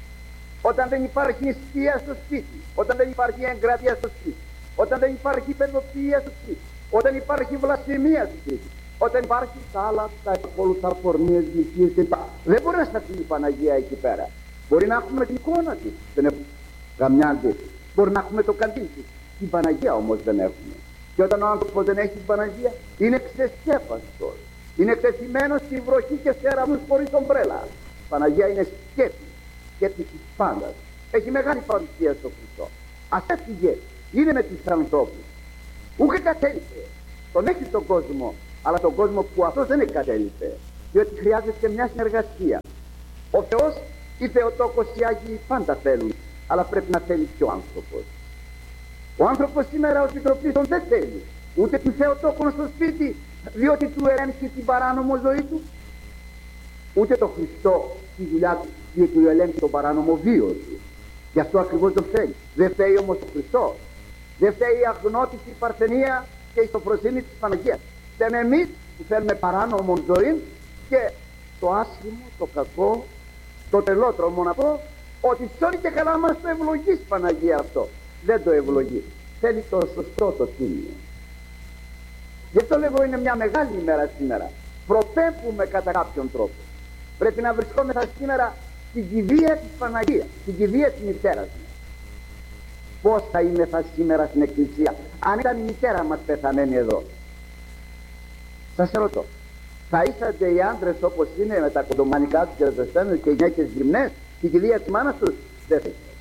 Όταν δεν υπάρχει νηστεία στο σπίτι, όταν δεν υπάρχει εγκράτεια στο σπίτι, όταν δεν υπάρχει παιδοποιία στο σπίτι, όταν υπάρχει βλασφημία στο σπίτι, όταν υπάρχει τα άλλα, τα ακόλουθα πορνείες, γλυκίες κλπ. Δεν μπορεί να σταθεί η Παναγία εκεί πέρα. Μπορεί να έχουμε την εικόνα της, δεν έχουμε καμιά αντίθεση. Μπορεί να έχουμε το καντήλ της. Την Παναγία όμως δεν έχουμε. Και όταν ο άνθρωπος δεν έχει την Παναγία, είναι ξεσκέπαστος. Είναι εκτεθειμένος στη βροχή και σε ραμούς χωρίς ομπρέλα. Η Παναγία είναι σκέπη, σκέπη της πάντας. Έχει μεγάλη παρουσία στο Χριστό. Ας έφυγε, είναι με τους ανθρώπους. Ούτε κατέληπε. Τον έχει τον κόσμο, αλλά τον κόσμο που αυτός δεν κατέληπε. Διότι χρειάζεται μια συνεργασία. Ο Θεός, η Θεοτόκος, οι Άγιοι πάντα θέλουν, αλλά πρέπει να θέλει και ο άνθρωπος. Ο άνθρωπος σήμερα ως Μητροπλήτων δεν θέλει ούτε του Θεοτόκον στο σπίτι, διότι του ελέγχει την παράνομο ζωή του, ούτε το Χριστό στη δουλειά του, διότι του ελέγχει τον παράνομο βίο του. Γι' αυτό ακριβώς το θέλει. Δεν φταίει όμως ο Χριστός. Δεν φταίει η αγνώτηση, η παρθενία και η σοφροσύνη της Παναγίας. Φταίμε εμείς που θέλουμε παράνομο ζωή και το άσχημο, το κακό, το τελότρομο να πω, ότι σώνει και καλά μας το ευλογείς Παναγία αυτό. Δεν το ευλογεί. Θέλει το σωστό, το τίμιο. Γι' αυτό λέγω είναι μια μεγάλη ημέρα σήμερα. Προπέμπουμε κατά κάποιον τρόπο. Πρέπει να βρισκόμεθα σήμερα στην κηδεία της Παναγίας, στην κηδεία της μητέρας μας. Πώς θα είμεθα σήμερα στην Εκκλησία αν ήταν η μητέρα μας πεθαμένη εδώ? Σας ρωτώ, θα είσατε οι άντρες όπως είναι με τα κοντομανικά τους και τα τεστένες και οι γυναίκες γυμνές στην κηδεία της μάνας τους? Δεν θα είσατε.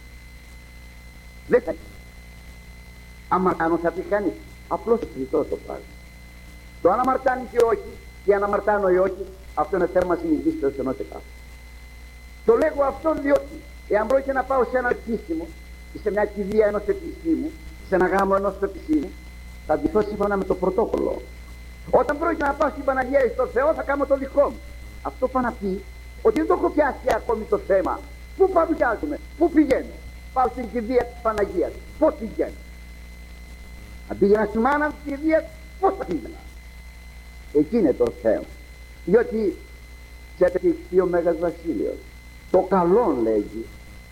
Δεν θα είσατε. Αμαρτάνω θα πει κανείς. Απλώς κριτό το πράγμα. Το αν αμαρτάνει και όχι, και αν αμαρτάνω ή όχι, αυτό είναι θέμα συνειδήσεως ενός εκάστου. Το λέγω αυτό διότι εάν πρόκειται να πάω σε ένα επίσημο ή σε μια κηδεία ενός επισήμου, σε ένα γάμο ενός επισήμου, θα αντιθώ σύμφωνα με το πρωτόκολλο. Όταν πρόκειται να πάω στην Παναγία ή στο Θεό, θα κάνω το δικό μου. Αυτό πάει να πει ότι δεν το έχω πιάσει ακόμη το θέμα. Πού παρουσιάζουμε, πού πηγαίνω? Πάω στην κηδεία της Παναγίας. Πώς πηγαίνω? Αν πήγαινα στη μάνα της κηδείας, πώς θα πήγαινα? Εκεί είναι το θέμα. Διότι ξέρετε τι πει ο Μέγας Βασίλειος? Το καλόν λέγει.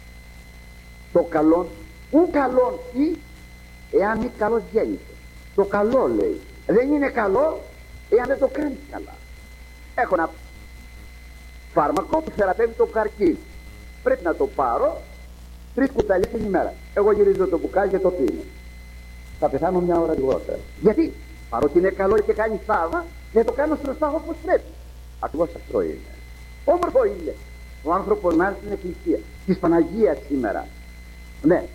Το καλόν, ου καλόν ή εάν μη καλός γέννησε. Το καλό λέει. Δεν είναι καλό εάν δεν το κάνεις καλά. Έχω ένα φάρμακο που θεραπεύει το καρκίνο. Πρέπει να το πάρω 3 κουταλιές την ημέρα. Εγώ γυρίζω το μπουκάλι και το πίνω. Θα πεθάνω μια ώρα λιγότερα. Γιατί? Παρότι είναι καλό και κάνει θαύμα, δεν το κάνω σωστά όπως πρέπει. Ακριβώς αυτό είναι. Όμορφο είναι ο άνθρωπος να έρθει στην Εκκλησία της Παναγίας σήμερα. Ναι.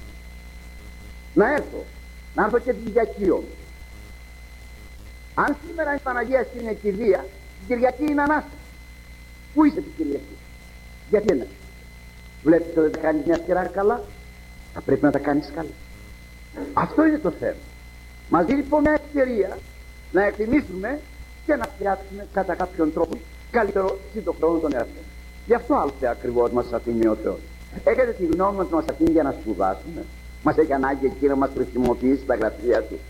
Να έρθω και την Κυριακή όμως. Αν σήμερα η Παναγία στην κηδεία, την Κυριακή είναι Ανάσταση. Πού είσαι την Κυριακή? Γιατί είναι? Βλέπεις ότι δεν κάνεις μια σειρά καλά, θα πρέπει να τα κάνεις καλά. Αυτό είναι το θέμα. Μας δίνει λοιπόν μια ευκαιρία να εκτιμήσουμε και να φτιάξουμε κατά κάποιον τρόπο καλύτερο σύντο χρόνο των εαυτών. Γι' αυτό άλλωστε ακριβώς μας αφήνει ο Θεός. Έχετε τη γνώμη μας μας αφήνει για να σπουδάσουμε? Μας έχει ανάγκη εκεί να μας χρησιμοποιήσει τα γραφεία του?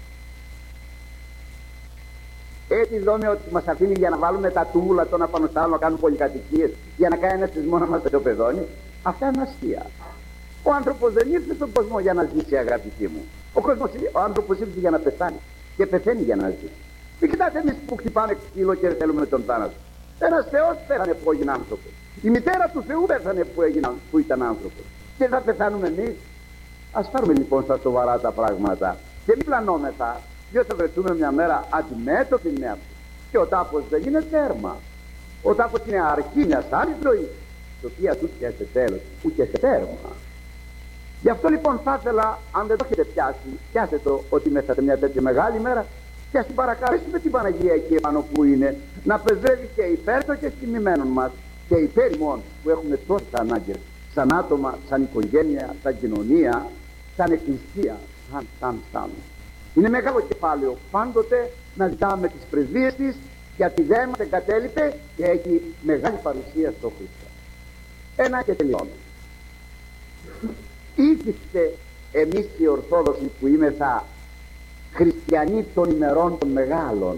Έτσι δούμε ότι μας αφήνει για να βάλουμε τα τούμουλα τώρα πάνω στα άλλα, να κάνουμε πολυκατοικίες, για να κάνει ένα θεσμό να μας πετωπεδώνει? Αυτά είναι αστεία. Ο άνθρωπος δεν ήρθε στον κόσμο για να ζήσει, αγαπητοί μου. Ο άνθρωπος ήρθε για να πεθάνει και πεθαίνει για να ζήσει. Μην κοιτάτε εμείς που χτυπάμε ξύλο και θέλουμε τον θάνατο. Ένας Θεός πέθανε που έγινε άνθρωπος. Η μητέρα του Θεού πέθανε που ήταν άνθρωπος. Και θα πεθάνουμε εμείς. Ας πάρουμε λοιπόν στα σοβαρά τα πράγματα και μην πλανόμεθα, διότι θα βρεθούμε μια μέρα αντιμέτωποι με αυτό. Και ο τάφος δεν είναι τέρμα. Ο τάφος είναι αρχή μιας άλλης ζωής, η οποία του και σε τέλος, ούτε σε τέρμα. Γι' αυτό λοιπόν θα ήθελα, αν δεν το έχετε πιάσει, πιάστε το ότι μέσα σε μια τέτοια μεγάλη μέρα, και ας την παρακαλέσουμε την Παναγία εκεί επάνω που είναι, να πρεσβεύει και υπέρ των και τιμημένων μας και υπέρ ημών που έχουμε τόσες ανάγκες, σαν άτομα, σαν οικογένεια, σαν κοινωνία, σαν εκκλησία, σαν. Είναι μεγάλο κεφάλαιο πάντοτε να ζητάμε τις πρεσβείες της, γιατί δεν μας εγκατέλειπε και έχει μεγάλη παρουσία στο Χριστό. Ένα και τελειώνω. Ήθιστε εμείς οι Ορθόδοξοι που είμεθα χριστιανοί των ημερών των μεγάλων,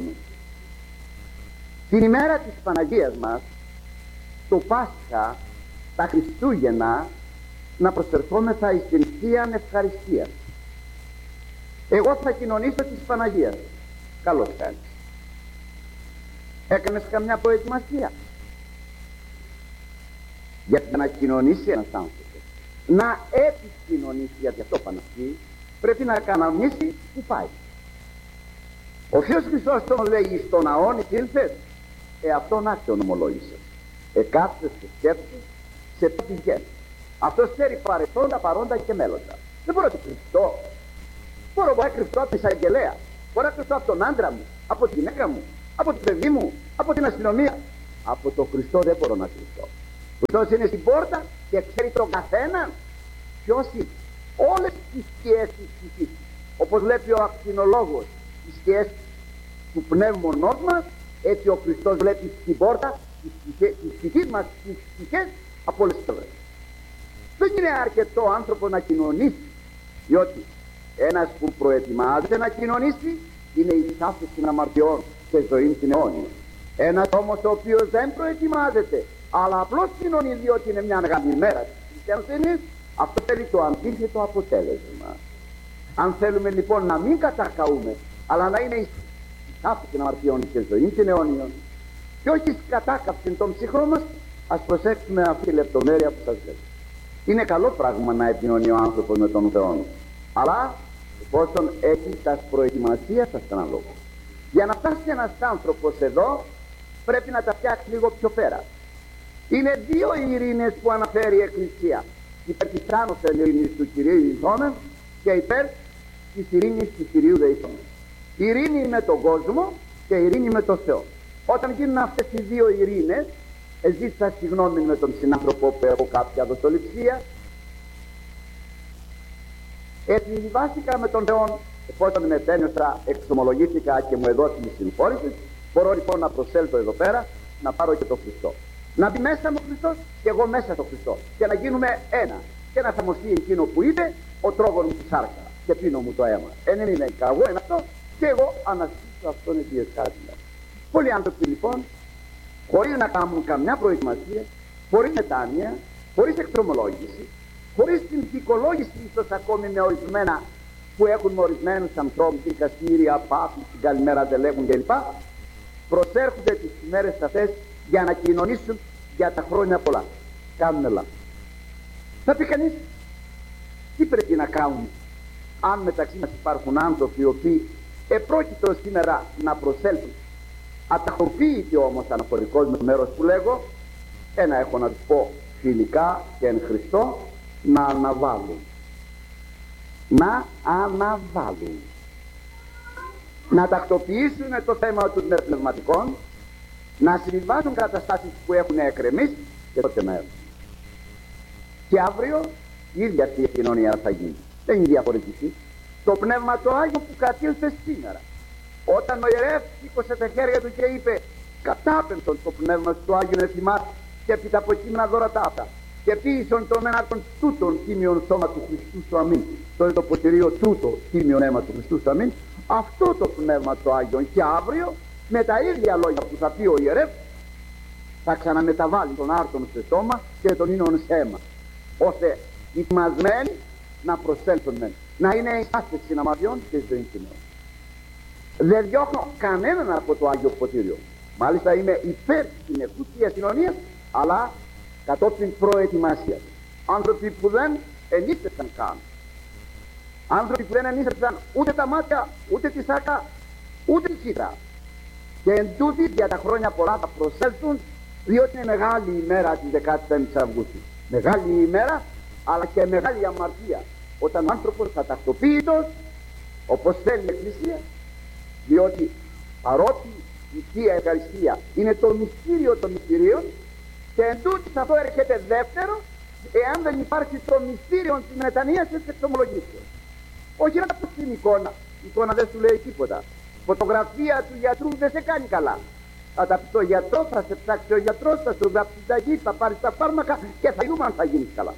την ημέρα της Παναγίας μας, το Πάσχα, τα Χριστούγεννα, να προσερχόμεθα εις την Θείαν Ευχαριστία. Εγώ θα κοινωνήσω της Παναγίας. Καλώς κάνεις. Έκανες καμιά προετοιμασία για να κοινωνήσει ένας άνθρωπος, να επικοινωνήσει, γιατί αυτό παναυτεί, πρέπει να κανονίσει που πάει. Ο Θεός Χριστός τον λέει στον ναόν ήλθες, αυτόν άξιον ομολόγησες. Εκάθεσαι και σκέψεις σε τι πηγαίνει. Αυτός ξέρει παρελθόντα, παρόντα και μέλλοντα. Δεν μπορώ να κρυφτώ. Μπορώ να κρυφτώ από την εισαγγελέα. Μπορώ να κρυφτώ από τον άντρα μου, από τη γυναίκα μου, από το παιδί μου, από την αστυνομία. Από τον Χριστό δεν μπορώ να κρυφτώ. Ο Χριστός είναι στην πόρτα και ξέρει τον καθένα ποιος είναι. Όλες τις σκιές της ψυχής, όπως βλέπει ο ακτινολόγος τις σκιές του πνεύμονός μας, έτσι ο Χριστός βλέπει στην πόρτα τις ψυχής μας, τις ψυχές από όλες τις πλευρές. Δεν είναι αρκετό άνθρωπο να κοινωνήσει, διότι ένας που προετοιμάζεται να κοινωνήσει είναι η θάφηση των αμαρτιών και ζωή την αιώνια. Ένας όμως ο οποίος δεν προετοιμάζεται, αλλά απλώς κοινωνεί διότι είναι μια μεγάλη μέρα της χριστιανοσύνης, αυτό θέλει το αντίθετο αποτέλεσμα. Αν θέλουμε λοιπόν να μην κατακαούμε, αλλά να είναι η θάφηση των αμαρτιών και ζωή την αιώνια, και όχι η κατάκαυση των ψυχρών μας, ας προσέξουμε αυτή τη λεπτομέρεια που σας λέω. Είναι καλό πράγμα να επικοινωνεί ο άνθρωπος με τον Θεό, αλλά εφόσον έχει τα προετοιμασία σας αναλόγω. Για να φτάσει ένας άνθρωπος εδώ, πρέπει να τα φτιάξει λίγο πιο πέρα. Είναι δύο οι ειρήνες που αναφέρει η Εκκλησία. Υπέρ της άνωθεν ειρήνης του Κυρίου Ιησόμεν και υπέρ της ειρήνης του Κυρίου Δεϊσόμεν. Η ειρήνη με τον κόσμο και η ειρήνη με τον Θεό. Όταν γίνουν αυτές οι δύο ειρήνες, ζήτησα συγγνώμη με τον συνάνθρωπο που έχω κάποια δοσοληψία. Επιβιβάστηκα με τον Θεό, εφόσον μετένιωσα, εξομολογήθηκα και μου έδωσε τη συμφόρηση. Μπορώ λοιπόν να προσέλθω εδώ πέρα, να πάρω και τον Χριστό. Να μπει μέσα μου ο Χριστός και εγώ μέσα στο Χριστό. Και να γίνουμε ένα. Και να εφαρμοστεί εκείνο που είπε, ο τρόγων μου τη σάρκα και πίνω μου το αίμα. Εν είναι καγό, είναι αυτό, και εγώ αναστήσω αυτόν εκεί εσκάτηλα. Πολλοί άνθρωποι λοιπόν, χωρίς να κάνουν καμιά προετοιμασία, χωρίς μετάνοια, χωρίς εξομολόγηση, χωρίς την δικολόγηση ίσως ακόμη με ορισμένα που έχουν με ορισμένους ανθρώπους, την καστήρια, πάθη, την καλημέρα δεν λέγουν κλπ. Προσέρχονται τις ημέρες αυτές για να κοινωνήσουν για τα χρόνια πολλά. Κάνουν λάθος. Θα πει κανείς, τι πρέπει να κάνουν αν μεταξύ μας υπάρχουν άνθρωποι οι οποίοι επρόκειτο σήμερα να προσέλθουν. Αταχωρηθεί όμως αναφορικός με το μέρος που λέγω, ένα έχω να τους πω φιλικά και εν Χριστώ, να αναβάλουν. Να αναβάλουν. Να τακτοποιήσουν το θέμα των πνευματικών, να συμβιβάζουν καταστάσεις που έχουν εκκρεμίσει και τότε να έρθουν. Και αύριο η ίδια αυτή η κοινωνία θα γίνει. Δεν είναι διαφορετική. Το Πνεύμα το Άγιο που κατήλθε σήμερα, όταν ο ιερεύς σήκωσε τα χέρια του και είπε κατάπεμψον το Πνεύμα του Άγιον εφημάς και επί τα αποκείμενα δώρα ταύτα και ποιησον τον έναρτον τούτον τίμιον σώμα του Χριστού σου αμήν, το είναι το ποτηρίο τούτο τίμιον αίμα του Χριστού σου αμήν. Αυτό το Πνεύμα το Άγιον και αύριο με τα ίδια λόγια που θα πει ο ιερεύς θα ξαναμεταβάλει τον άρτον σε σώμα και τον ίνον σε αίμα, ώστε οι ετοιμασμένοι να προσέλθουν, να είναι η άσπεξη αμαρτιών και ζωή κοινών. Δεν διώχνω κανέναν από το Άγιο Ποτήριο. Μάλιστα είμαι υπέρ της συνεχούς κοινωνίας, αλλά κατόπιν προετοιμασίας. Άνθρωποι που δεν ενίσχυσαν καν. Άνθρωποι που δεν ενίσχυσαν ούτε τα μάτια, ούτε τη σάκα, ούτε τη χύτρα. Και εν τούτοι για τα χρόνια πολλά θα προσέλθουν, διότι είναι μεγάλη ημέρα της 15ης Αυγούστου. Μεγάλη ημέρα, αλλά και μεγάλη αμαρτία. Όταν ο άνθρωπος θα τακτοποιείτος, όπως θέλει η Εκκλησία, διότι παρότι η Θεία Ευχαριστία είναι το μυστήριο των μυστηρίων, και εν τούτης αυτό έρχεται δεύτερο, εάν δεν υπάρχει το μυστήριο της μετανοίας και της εξομολογήσεως. Όχι να πω την εικόνα, η εικόνα δεν σου λέει τίποτα. Φωτογραφία του γιατρού δεν σε κάνει καλά. Θα τα πει στο γιατρό, θα σε ψάξει ο γιατρός, θα σου γράψει συνταγή, θα πάρει τα φάρμακα και θα δούμε αν θα γίνει καλά.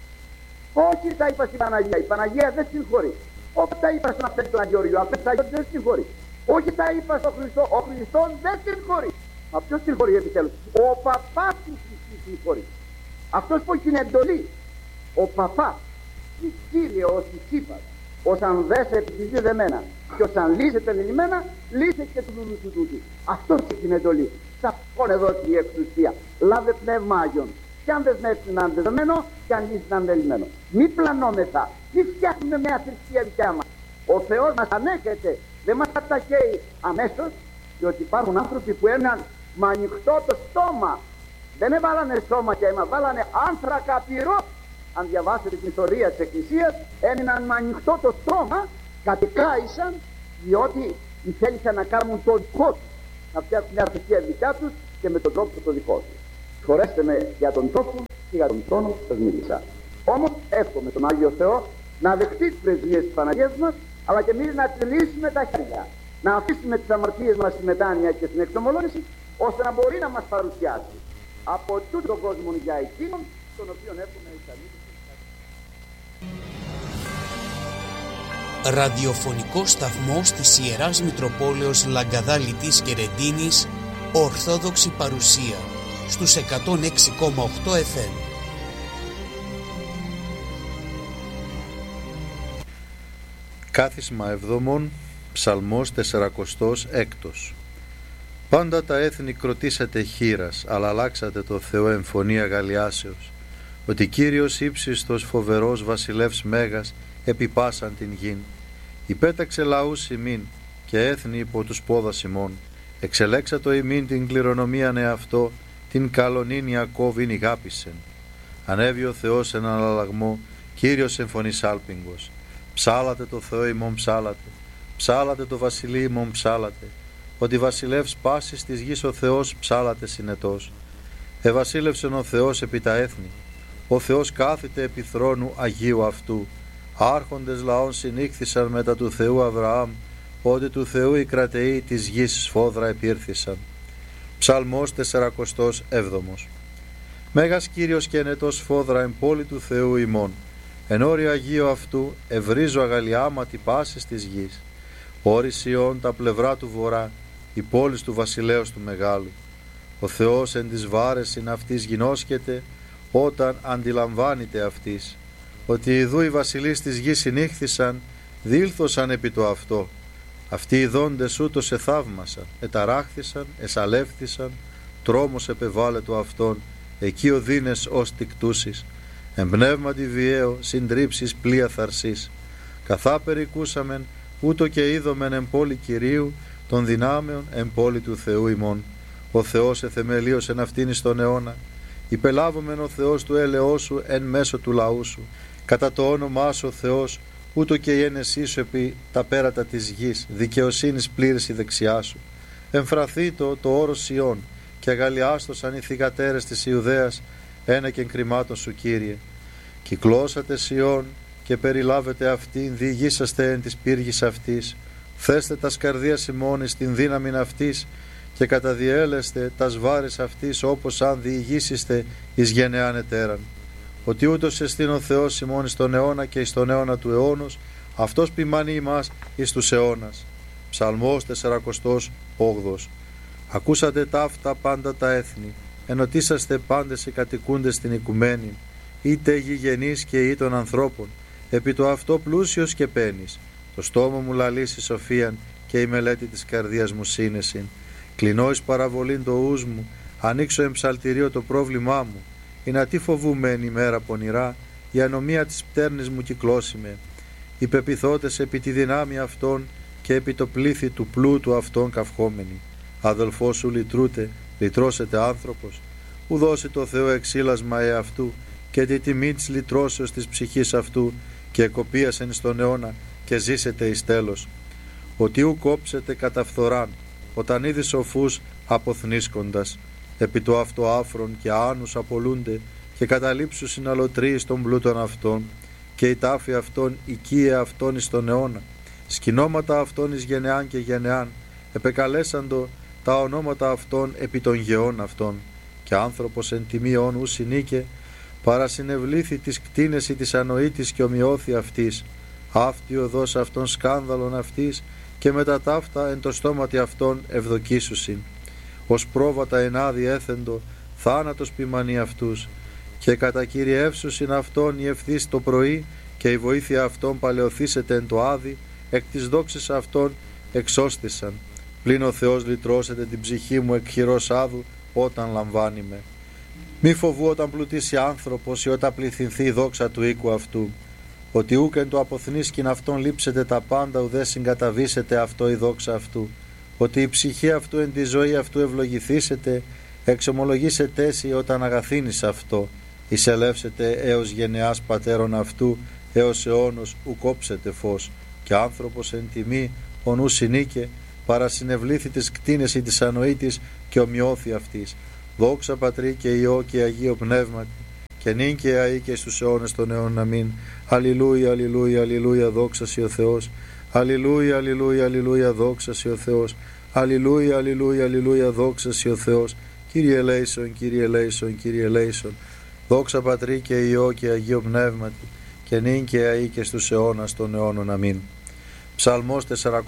Όχι, τα είπα στην Παναγία, η Παναγία δεν συγχωρεί. Όχι, τα είπα στον Απέστολο Αγιώργιο, ο Απέστολος δεν συγχωρεί. Όχι, τα είπα στον Χριστό, ο Χριστός δεν συγχωρεί. Μα ποιος συγχωρεί επιτέλους? Ο παπάς του συγχωρεί. Αυτός που έχει την εντολή, ο παπάς, η Κύριε ως Ισύπας, όσαν δέσε επιτυχεί δεμένα και όσαν λύσετε λυμμένα, λύσε και του λουλού του τούτου. Αυτός έχει την εντολή. Σαφών εδώ η εξουσία. Λάβε πνεύμα Άγιον. Κι αν δεσμεύσει να είναι δεδομένο, κι αν λύσει να είναι λυμμένο. Μη πλανόμεθα, μη φτιάχνουμε μια θρησκεία δικιά μας. Ο Θεός μας ανέχεται, δεν μας αταχαίει αμέσως, διότι υπάρχουν άνθρωποι που έμειναν με ανοιχτό το στόμα. Δεν έβαλανε σώμα και αίμα, βάλανε άνθρακα πυρό. Αν διαβάσετε την ιστορία της Εκκλησίας, έμειναν με ανοιχτό το στόμα, κατεκάησαν, διότι θέλησαν να κάνουν το δικό τους, να φτιάξουν μια θρησκεία δικιά τους και με τον τρόπο το δικό τους. Συγχωρέστε με για τον τρόπο και για τον τόνο σας μίλησα. Όμως εύχομαι τον Άγιο Θεό να δεχτεί τις πρεσβείες της Παναγίας μας, αλλά και εμείς να τυλίσουμε τα χέρια, να αφήσουμε τις αμαρτίες μας στη μετάνοια και στην εξομολόγηση, ώστε να μπορεί να μας παρουσιάσει από τούτο τον κόσμο για εκείνον τον οποίο εύχομαι η καλή. Ραδιοφωνικό σταθμός της Ιεράς Μητροπόλεως Λαγκαδά Λιτής και Ρεντίνης, Ορθόδοξη Παρουσία, στους 106,8 FM. Κάθισμα εβδομών, Ψαλμός 46. Πάντα τα έθνη κροτήσατε χήρας, αλλά αλλάξατε το Θεό εμφωνία γαλλιάσεως, ότι Κύριος ύψιστος φοβερός βασιλεύς μέγας επιπάσαν την γην. Υπέταξε λαούς ημίν και έθνη υπό τους πόδας ημών. Εξελέξατο ημίν την κληρονομίαν εαυτό, την καλονήν Ιακώβην ηγάπησεν. Ανέβη ο Θεός έναν αλλαγμό, Κύριος εμφωνής άλπιγγος. Ψάλατε το Θεό ημών ψάλατε, ψάλατε το βασιλεί ημών ψάλατε, ότι βασιλεύς πάσης της γης ο Θεός ψάλατε συνετός. Ευασίλευσεν ο Θεός επί τα έθνη, ο Θεός κάθεται επί θρόνου Αγίου αυτού. Άρχοντες λαών συνήχθησαν μετά του Θεού Αβραάμ, ότι του Θεού οι κρατεοί της γης σφόδρα επήρθησαν. Ψαλμός 47. Μέγας Κύριος και ενετός σφόδρα εν πόλη του Θεού ημών, εν όρη Αγίου αυτού ευρίζω αγαλιάματι πάσης της γης. Όρη Σιών τα πλευρά του βορρά, η πόλης του βασιλέως του μεγάλου. Ο Θεός εν της βάρεσιν αυτής γινώσκεται, όταν αντιλαμβάνεται αυτής, ότι ιδού οι βασιλείς της γης συνήχθησαν, διήλθωσαν επί το αυτό. Αυτοί οι δόντες ούτως εθαύμασαν, εταράχθησαν, εσαλεύθησαν, τρόμος επεβάλλε το αυτόν, εκεί ο δίνες ως τικτούσεις, εμπνεύματι βιαίο, συντρίψεις πλοία θαρσής. Καθά περικούσαμεν, ούτω και είδομεν εν πόλη Κυρίου, των δυνάμεων εν πόλη του Θεού ημών. Ο Θεός εθεμελίωσεν αυτήν εις τον αιώνα, υπελάβομεν ο Θεός του έλεός σου εν μέσω του λαού σου. Κατά το όνομά σου ο Θεός, ούτω και η ένεσή σου επί τα πέρατα της γης, δικαιοσύνης πλήρης η δεξιά σου. Εμφραθεί το όρος Σιών και αγαλιάστοσαν οι θυγατέρες της Ιουδαίας ένεκεν κρυμάτων σου, Κύριε. Κυκλώσατε Σιών και περιλάβετε αυτήν, διηγήσαστε εν της πύργης αυτής. Θέστε τας καρδίας ημών στην δύναμην αυτής και καταδιέλεστε τας βάρες αυτής, όπως αν διηγήσιστε εις γενεάν ετέραν. Ότι ούτως εστίν ο Θεός ημών εις τον αιώνα και εις τον αιώνα του αιώνος, αυτός ποιμάνει ημάς εις τους αιώνας. Ψαλμός 48. Ακούσατε ταύτα πάντα τα έθνη, ενωτήσαστε πάντες οι κατοικούντες στην οικουμένη, είτε γηγενείς και ή των ανθρώπων, επί το αυτό πλούσιος και πένης. Το στόμα μου λαλήσει σοφίαν και η μελέτη της καρδίας μου σύνεσιν. Κλεινώ εις παραβολήν το ους μου, ανοίξω εμψαλτηρίο το πρόβλημά μου. Η να τι φοβούμαι ημέρα πονηρά, η ανομία της πτέρνης μου κυκλώσιμε. Οι πεπιθώτες επί τη δυνάμει αυτών και επί το πλήθη του πλούτου αυτών καυχόμενοι. Αδελφός σου λυτρούτε, λυτρώσετε άνθρωπος, ου δώσει το Θεό εξήλασμα εαυτού και τη τιμή της λυτρώσεως της ψυχής αυτού και εκοπίασεν στον αιώνα και ζήσετε εις τέλος. Ότι ου κόψετε κατά φθοράν, όταν είδη σοφούς αποθνίσκοντας, επί το αυτό άφρον και άνους απολούνται και καταλήψου συναλωτρίες των πλούτων αυτών και η τάφη αυτών οικία αυτών εις τον αιώνα, σκηνώματα αυτών εις γενεάν και γενεάν, επεκαλέσαντο τα ονόματα αυτών επί των γεών αυτών, και άνθρωπος εν τιμίον ου συνήκε, παρασυνευλήθη της κτίνεση της ανοήτης και ομοιώθη αυτής, αυτή οδός αυτών σκάνδαλον αυτής, και μετά ταύτα εν το στόματι αυτών ευδοκίσουσιν. Ως πρόβατα ενάδει έθεντο, θάνατος ποιμανεί αυτούς, και κατακυριεύσουσιν αυτών η ευθύς το πρωί, και η βοήθεια αυτών παλαιοθήσεται εν το άδει, εκ της δόξης αυτών εξώστησαν. Πλην ο Θεός λυτρώσεται την ψυχή μου εκ χειρός άδου, όταν λαμβάνει με. Μη φοβού όταν πλουτίσει άνθρωπος ή όταν πληθυνθεί η δόξα του οίκου αυτού, ότι ούκ εν το αποθνίσκην αυτόν λείψετε τα πάντα, ουδέ συγκαταβήσετε αυτό η δόξα αυτού, ότι η ψυχή αυτού εν τη ζωή αυτού ευλογηθήσετε, εξομολογήσετε εσύ όταν αγαθύνεις αυτό, εισελεύσετε έως γενεάς πατέρων αυτού, έως αιώνος ου κόψετε φως, και άνθρωπος εν τιμή ο νου συνήκε, παρασυνευλήθη της κτίνεση της ανοήτης και ομοιώθη αυτής. Δόξα Πατρί και Υιό και Αγίο Πνεύματι, και νυν και αεί και στους αιώνες των αιώνων. Αμήν. Αλληλούια, αλληλούια, αλληλούια, δόξα σοι ο Θεός. Αλληλούια, αλληλούια, αλληλούια, δόξα σοι ο Θεός. Αλληλούια, αλληλούια, αλληλούια, δόξα σοι ο Θεός. Κύριε ελέησον, Κύριε ελέησον, Κύριε ελέησον. Δόξα Πατρί και Υιό και Αγίο Πνεύματι, και νυν και αεί και στους αιώνας των αιώνων. Αμήν. Ψαλμός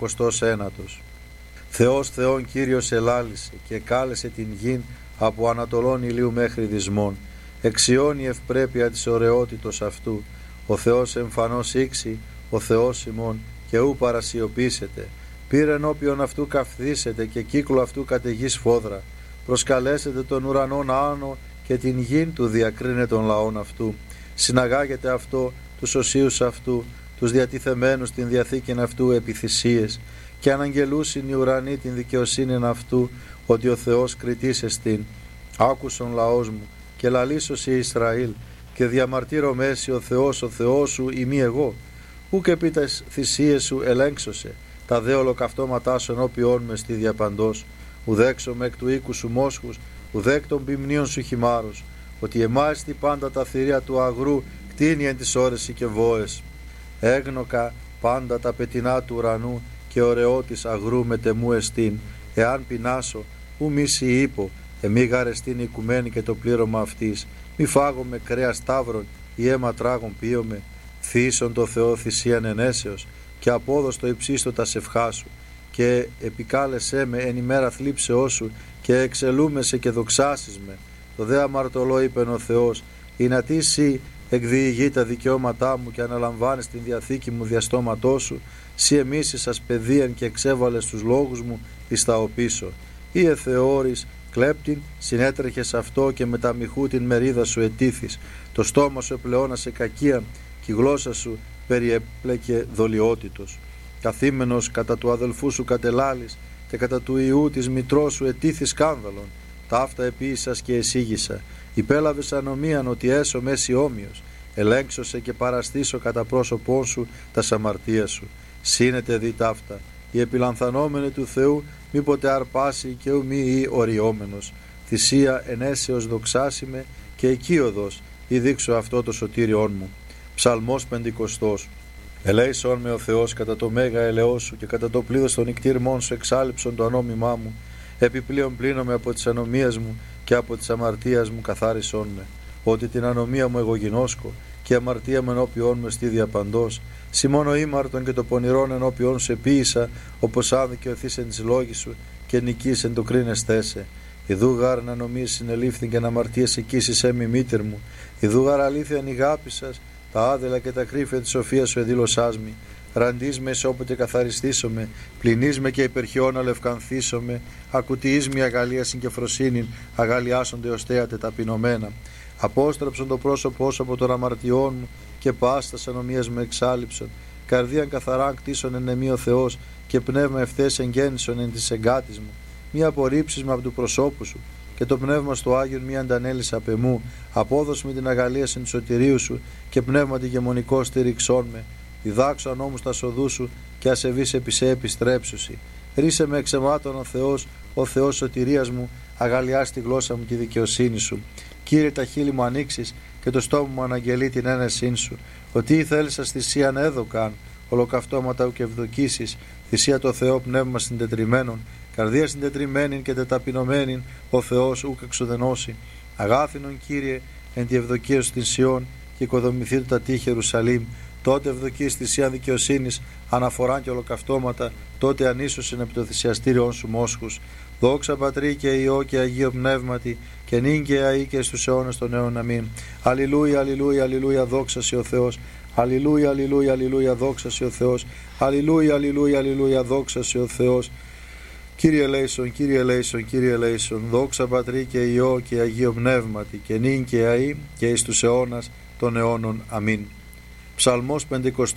49. Θεός Θεόν Κύριος ελάλησε και κάλεσε την γην από ανατολών ηλίου μέχρι δυσμών. Εξιώνει η ευπρέπεια της ωραιότητος αυτού. Ο Θεός εμφανώς ήξη, ο Θεός ημών, και ου παρασιωπήσετε. Πήρε ενώπιον αυτού καυθήσετε και κύκλο αυτού καταιγής φόδρα. Προσκαλέσετε τον ουρανόν άνω και την γην του διακρίνε των λαών αυτού. Συναγάγετε αυτό τους οσίους αυτού, τους διατιθεμένους την διαθήκην αυτού επί θυσίες, και αναγγελούσιν οι ουρανοί την δικαιοσύνην αυτού, ότι ο Θεός κριτής εστίν. Άκουσον λαός μου και λαλήσωσι Ισραήλ, και διαμαρτύρω μέση ο Θεός σου ημί εγώ. Ούκ επί τας θυσίες σου ελέγξωσε, τα δε ολοκαυτώματά σου ενώπιόν με στη διαπαντός. Ουδέξομαι εκ του οίκου σου μόσχους, ουδέκ των ποιμνίων σου χυμάρους, ότι εμάιστη πάντα τα θηρία του αγρού κτίνει εν τις ώρες και βόες. Έγνοκα πάντα τα πετεινά του ουρανού, και ωραιότης αγρού μετεμού εστίν. Εάν πεινάσω, ου μίση είπω, εμεί γαρεστήν οικουμένη και το πλήρωμα αυτής. Μη φάγομαι κρέας ταύρων ή αίμα τράγων πίωμε. Θύσον το Θεό θυσίαν ενέσεως, και απόδοστο υψίστο τα σευχά σου. Και επικάλεσέ με εν ημέρα θλίψεώς σου, και εξελούμεσαι και δοξάσεις με. Το δε αμαρτωλό είπεν ο Θεός, ή να τι σύ εκδιηγεί τα δικαιώματά μου και αναλαμβάνεις την διαθήκη μου διαστόματό σου, σύ εμείς σας παιδείαν και εξέβαλες τους λόγους μου εις τα οπίσω. Ή εθεώρης κλέπτην, συνέτρεχες αυτό και με τα μοιχού την μερίδα σου ετήθης. Το στόμα σου επλεώνασε κακία και η γλώσσα σου περιέπλεκε δολιότητος. Καθήμενος κατά του αδελφού σου κατελάλης και κατά του ιού της μητρός σου ετήθη σκάνδαλον. Ταύτα επίησας και εσύγησα. Υπέλαβες ανομίαν ότι έσω μέση όμοιος. Ελέγξωσε και παραστήσω κατά πρόσωπόν σου τα αμαρτία σου. Σύνετε δι ταύτα. Η επιλανθανόμενη του Θεού μήποτε αρπάσει και ου μη ή οριόμενος. Θυσία ενέσεως δοξάσιμε και οικείοδος ή δείξω αυτό το σωτήριόν μου. Ψαλμός 50. Ελέησον με ο Θεός κατά το μέγα ελεός σου και κατά το πλήθος των νικτήρμών σου εξάλειψον το ανόμημά μου. Επιπλέον πλύνομαι από τις ανομίες μου και από τις αμαρτίας μου καθάρισόν με. Ότι την ανομία μου εγώ γινώσκω και η αμαρτία μου ενώπιόν με στη διαπαντός. Συ μόνο ήμαρτον και το πονηρόν ενώπιόν σου επίησα, όπως αν δικαιωθείς εν της λόγης σου και νικείς εν το κρίνεστέσαι. Ιδού γάρ να νομίες συνελήφθην και να αμαρτίες εκείσεις έμι μήτερ μου. Ιδού γάρ αλήθεια νηγάπησας, τα άδελα και τα κρύφια της σοφίας σου εδήλωσάς μη. Ραντείς με όποτε καθαριστήσομαι, πληνείς με και υπερχιώνα λευκανθήσομαι, ακουτιείς με αγαλίασιν και φροσύνην, αγαλιάσονται ως θέατε ταπεινωμένα. Απόστραψον το πρόσωπό σου από των αμαρτιών μου και πάστας ανομίας με εξάλειψον. Καρδίαν καθαρά κτίσον εν εμεί ο Θεός και πνεύμα ευθές εγγέννησον εν της εγκάτης μου. Μη απορρίψεις με από του προσώπου σου και το πνεύμα στο Άγιον μη αντανέλεις απ' εμού. Απόδοσ' με την αγαλίαση του σωτηρίου σου και πνεύμα τη γεμονικό στήριξόν με. Διδάξω ανώμους τα σοδού σου και ασεβείς επί σε επιστρέψουσι. Ρίσε με εξαιμάτων ο Θεός σωτηρίας μου, αγαλιάς τη γλώσσα μου και δικαιοσύνη σου. Κύριε, τα χείλη μου ανοίξεις και το στόμα μου αναγγελεί την ένεσήν σου. Ότι θέλησα θυσίαν έδωκαν, ολοκαυτώματα ουκ ευδοκίσεις, θυσία το Θεό πνεύμα συντετριμένων, καρδία συντετριμένην και τεταπεινωμένην, ο Θεός ουκ εξουδενώσει. Αγάθινον Κύριε, εν τη ευδοκία σου την Σιών και οικοδομηθεί τα τείχη Ιερουσαλήμ. Τότε ευδοκείς θυσία δικαιοσύνης, αναφοράν και ολοκαυτώματα, τότε ανίσωσιν επί το θυσιαστήριον σου μόσχους. Δόξα Πατρί και Υιό και Αγίο Πνεύματι, και νυν και αεί και στους αιώνας των αιώνων. Αμήν. Αλληλούια, αλληλούια, αλληλούια, δόξα σοι ο Θεός. Αλληλούια, αλληλούια, αλληλούια, δόξα σοι ο Θεός. Αλληλούια, αλληλούια, αλληλούια, δόξα σοι ο Θεός. Κύριε ελέησον, Κύριε ελέησον, Κύριε ελέησον. Δόξα Πατρί και Υιό και Αγίο Πνεύματι, και νυν και αεί και εις τους αιώνας των αιώνων. Αμήν. Ψαλμός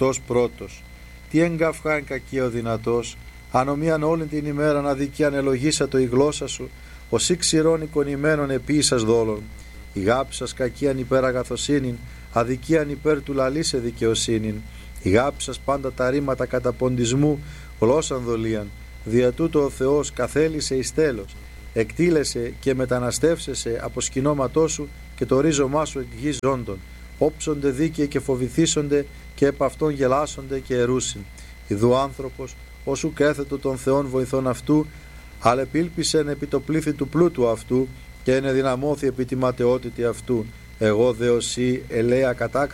51. Τι εγκαυχά εν κακία ο δυνατός, ανομίαν όλη την ημέραν αδικίαν ελογίσατο η γλώσσα σου, ως ξηρών εικονημένων επίησας δόλων. Η γάπη σας κακίαν υπέρ αγαθοσύνην, αδικίαν υπέρ του λαλήσε δικαιοσύνην. Η γάπη σας πάντα τα ρήματα καταποντισμού, γλώσσαν δολίαν. Δια τούτο ο Θεός καθέλησε εις τέλος, εκτήλεσε και μεταναστεύσεσαι από σκηνώματό σου και το ρίζωμά σου εκ γης ζώντων. Όψονται δίκαιοι και φοβηθήσονται και επ' αυτόν γελάσονται και ερούσιν. Ιδού άνθρωπος, όσου κέθετο των Θεών βοηθών αυτού, αλεπίλπισεν επί το πλήθη του πλούτου αυτού και ενεδυναμώθη επί τη ματαιότητη αυτού. Εγώ δε οσί ελέα κατά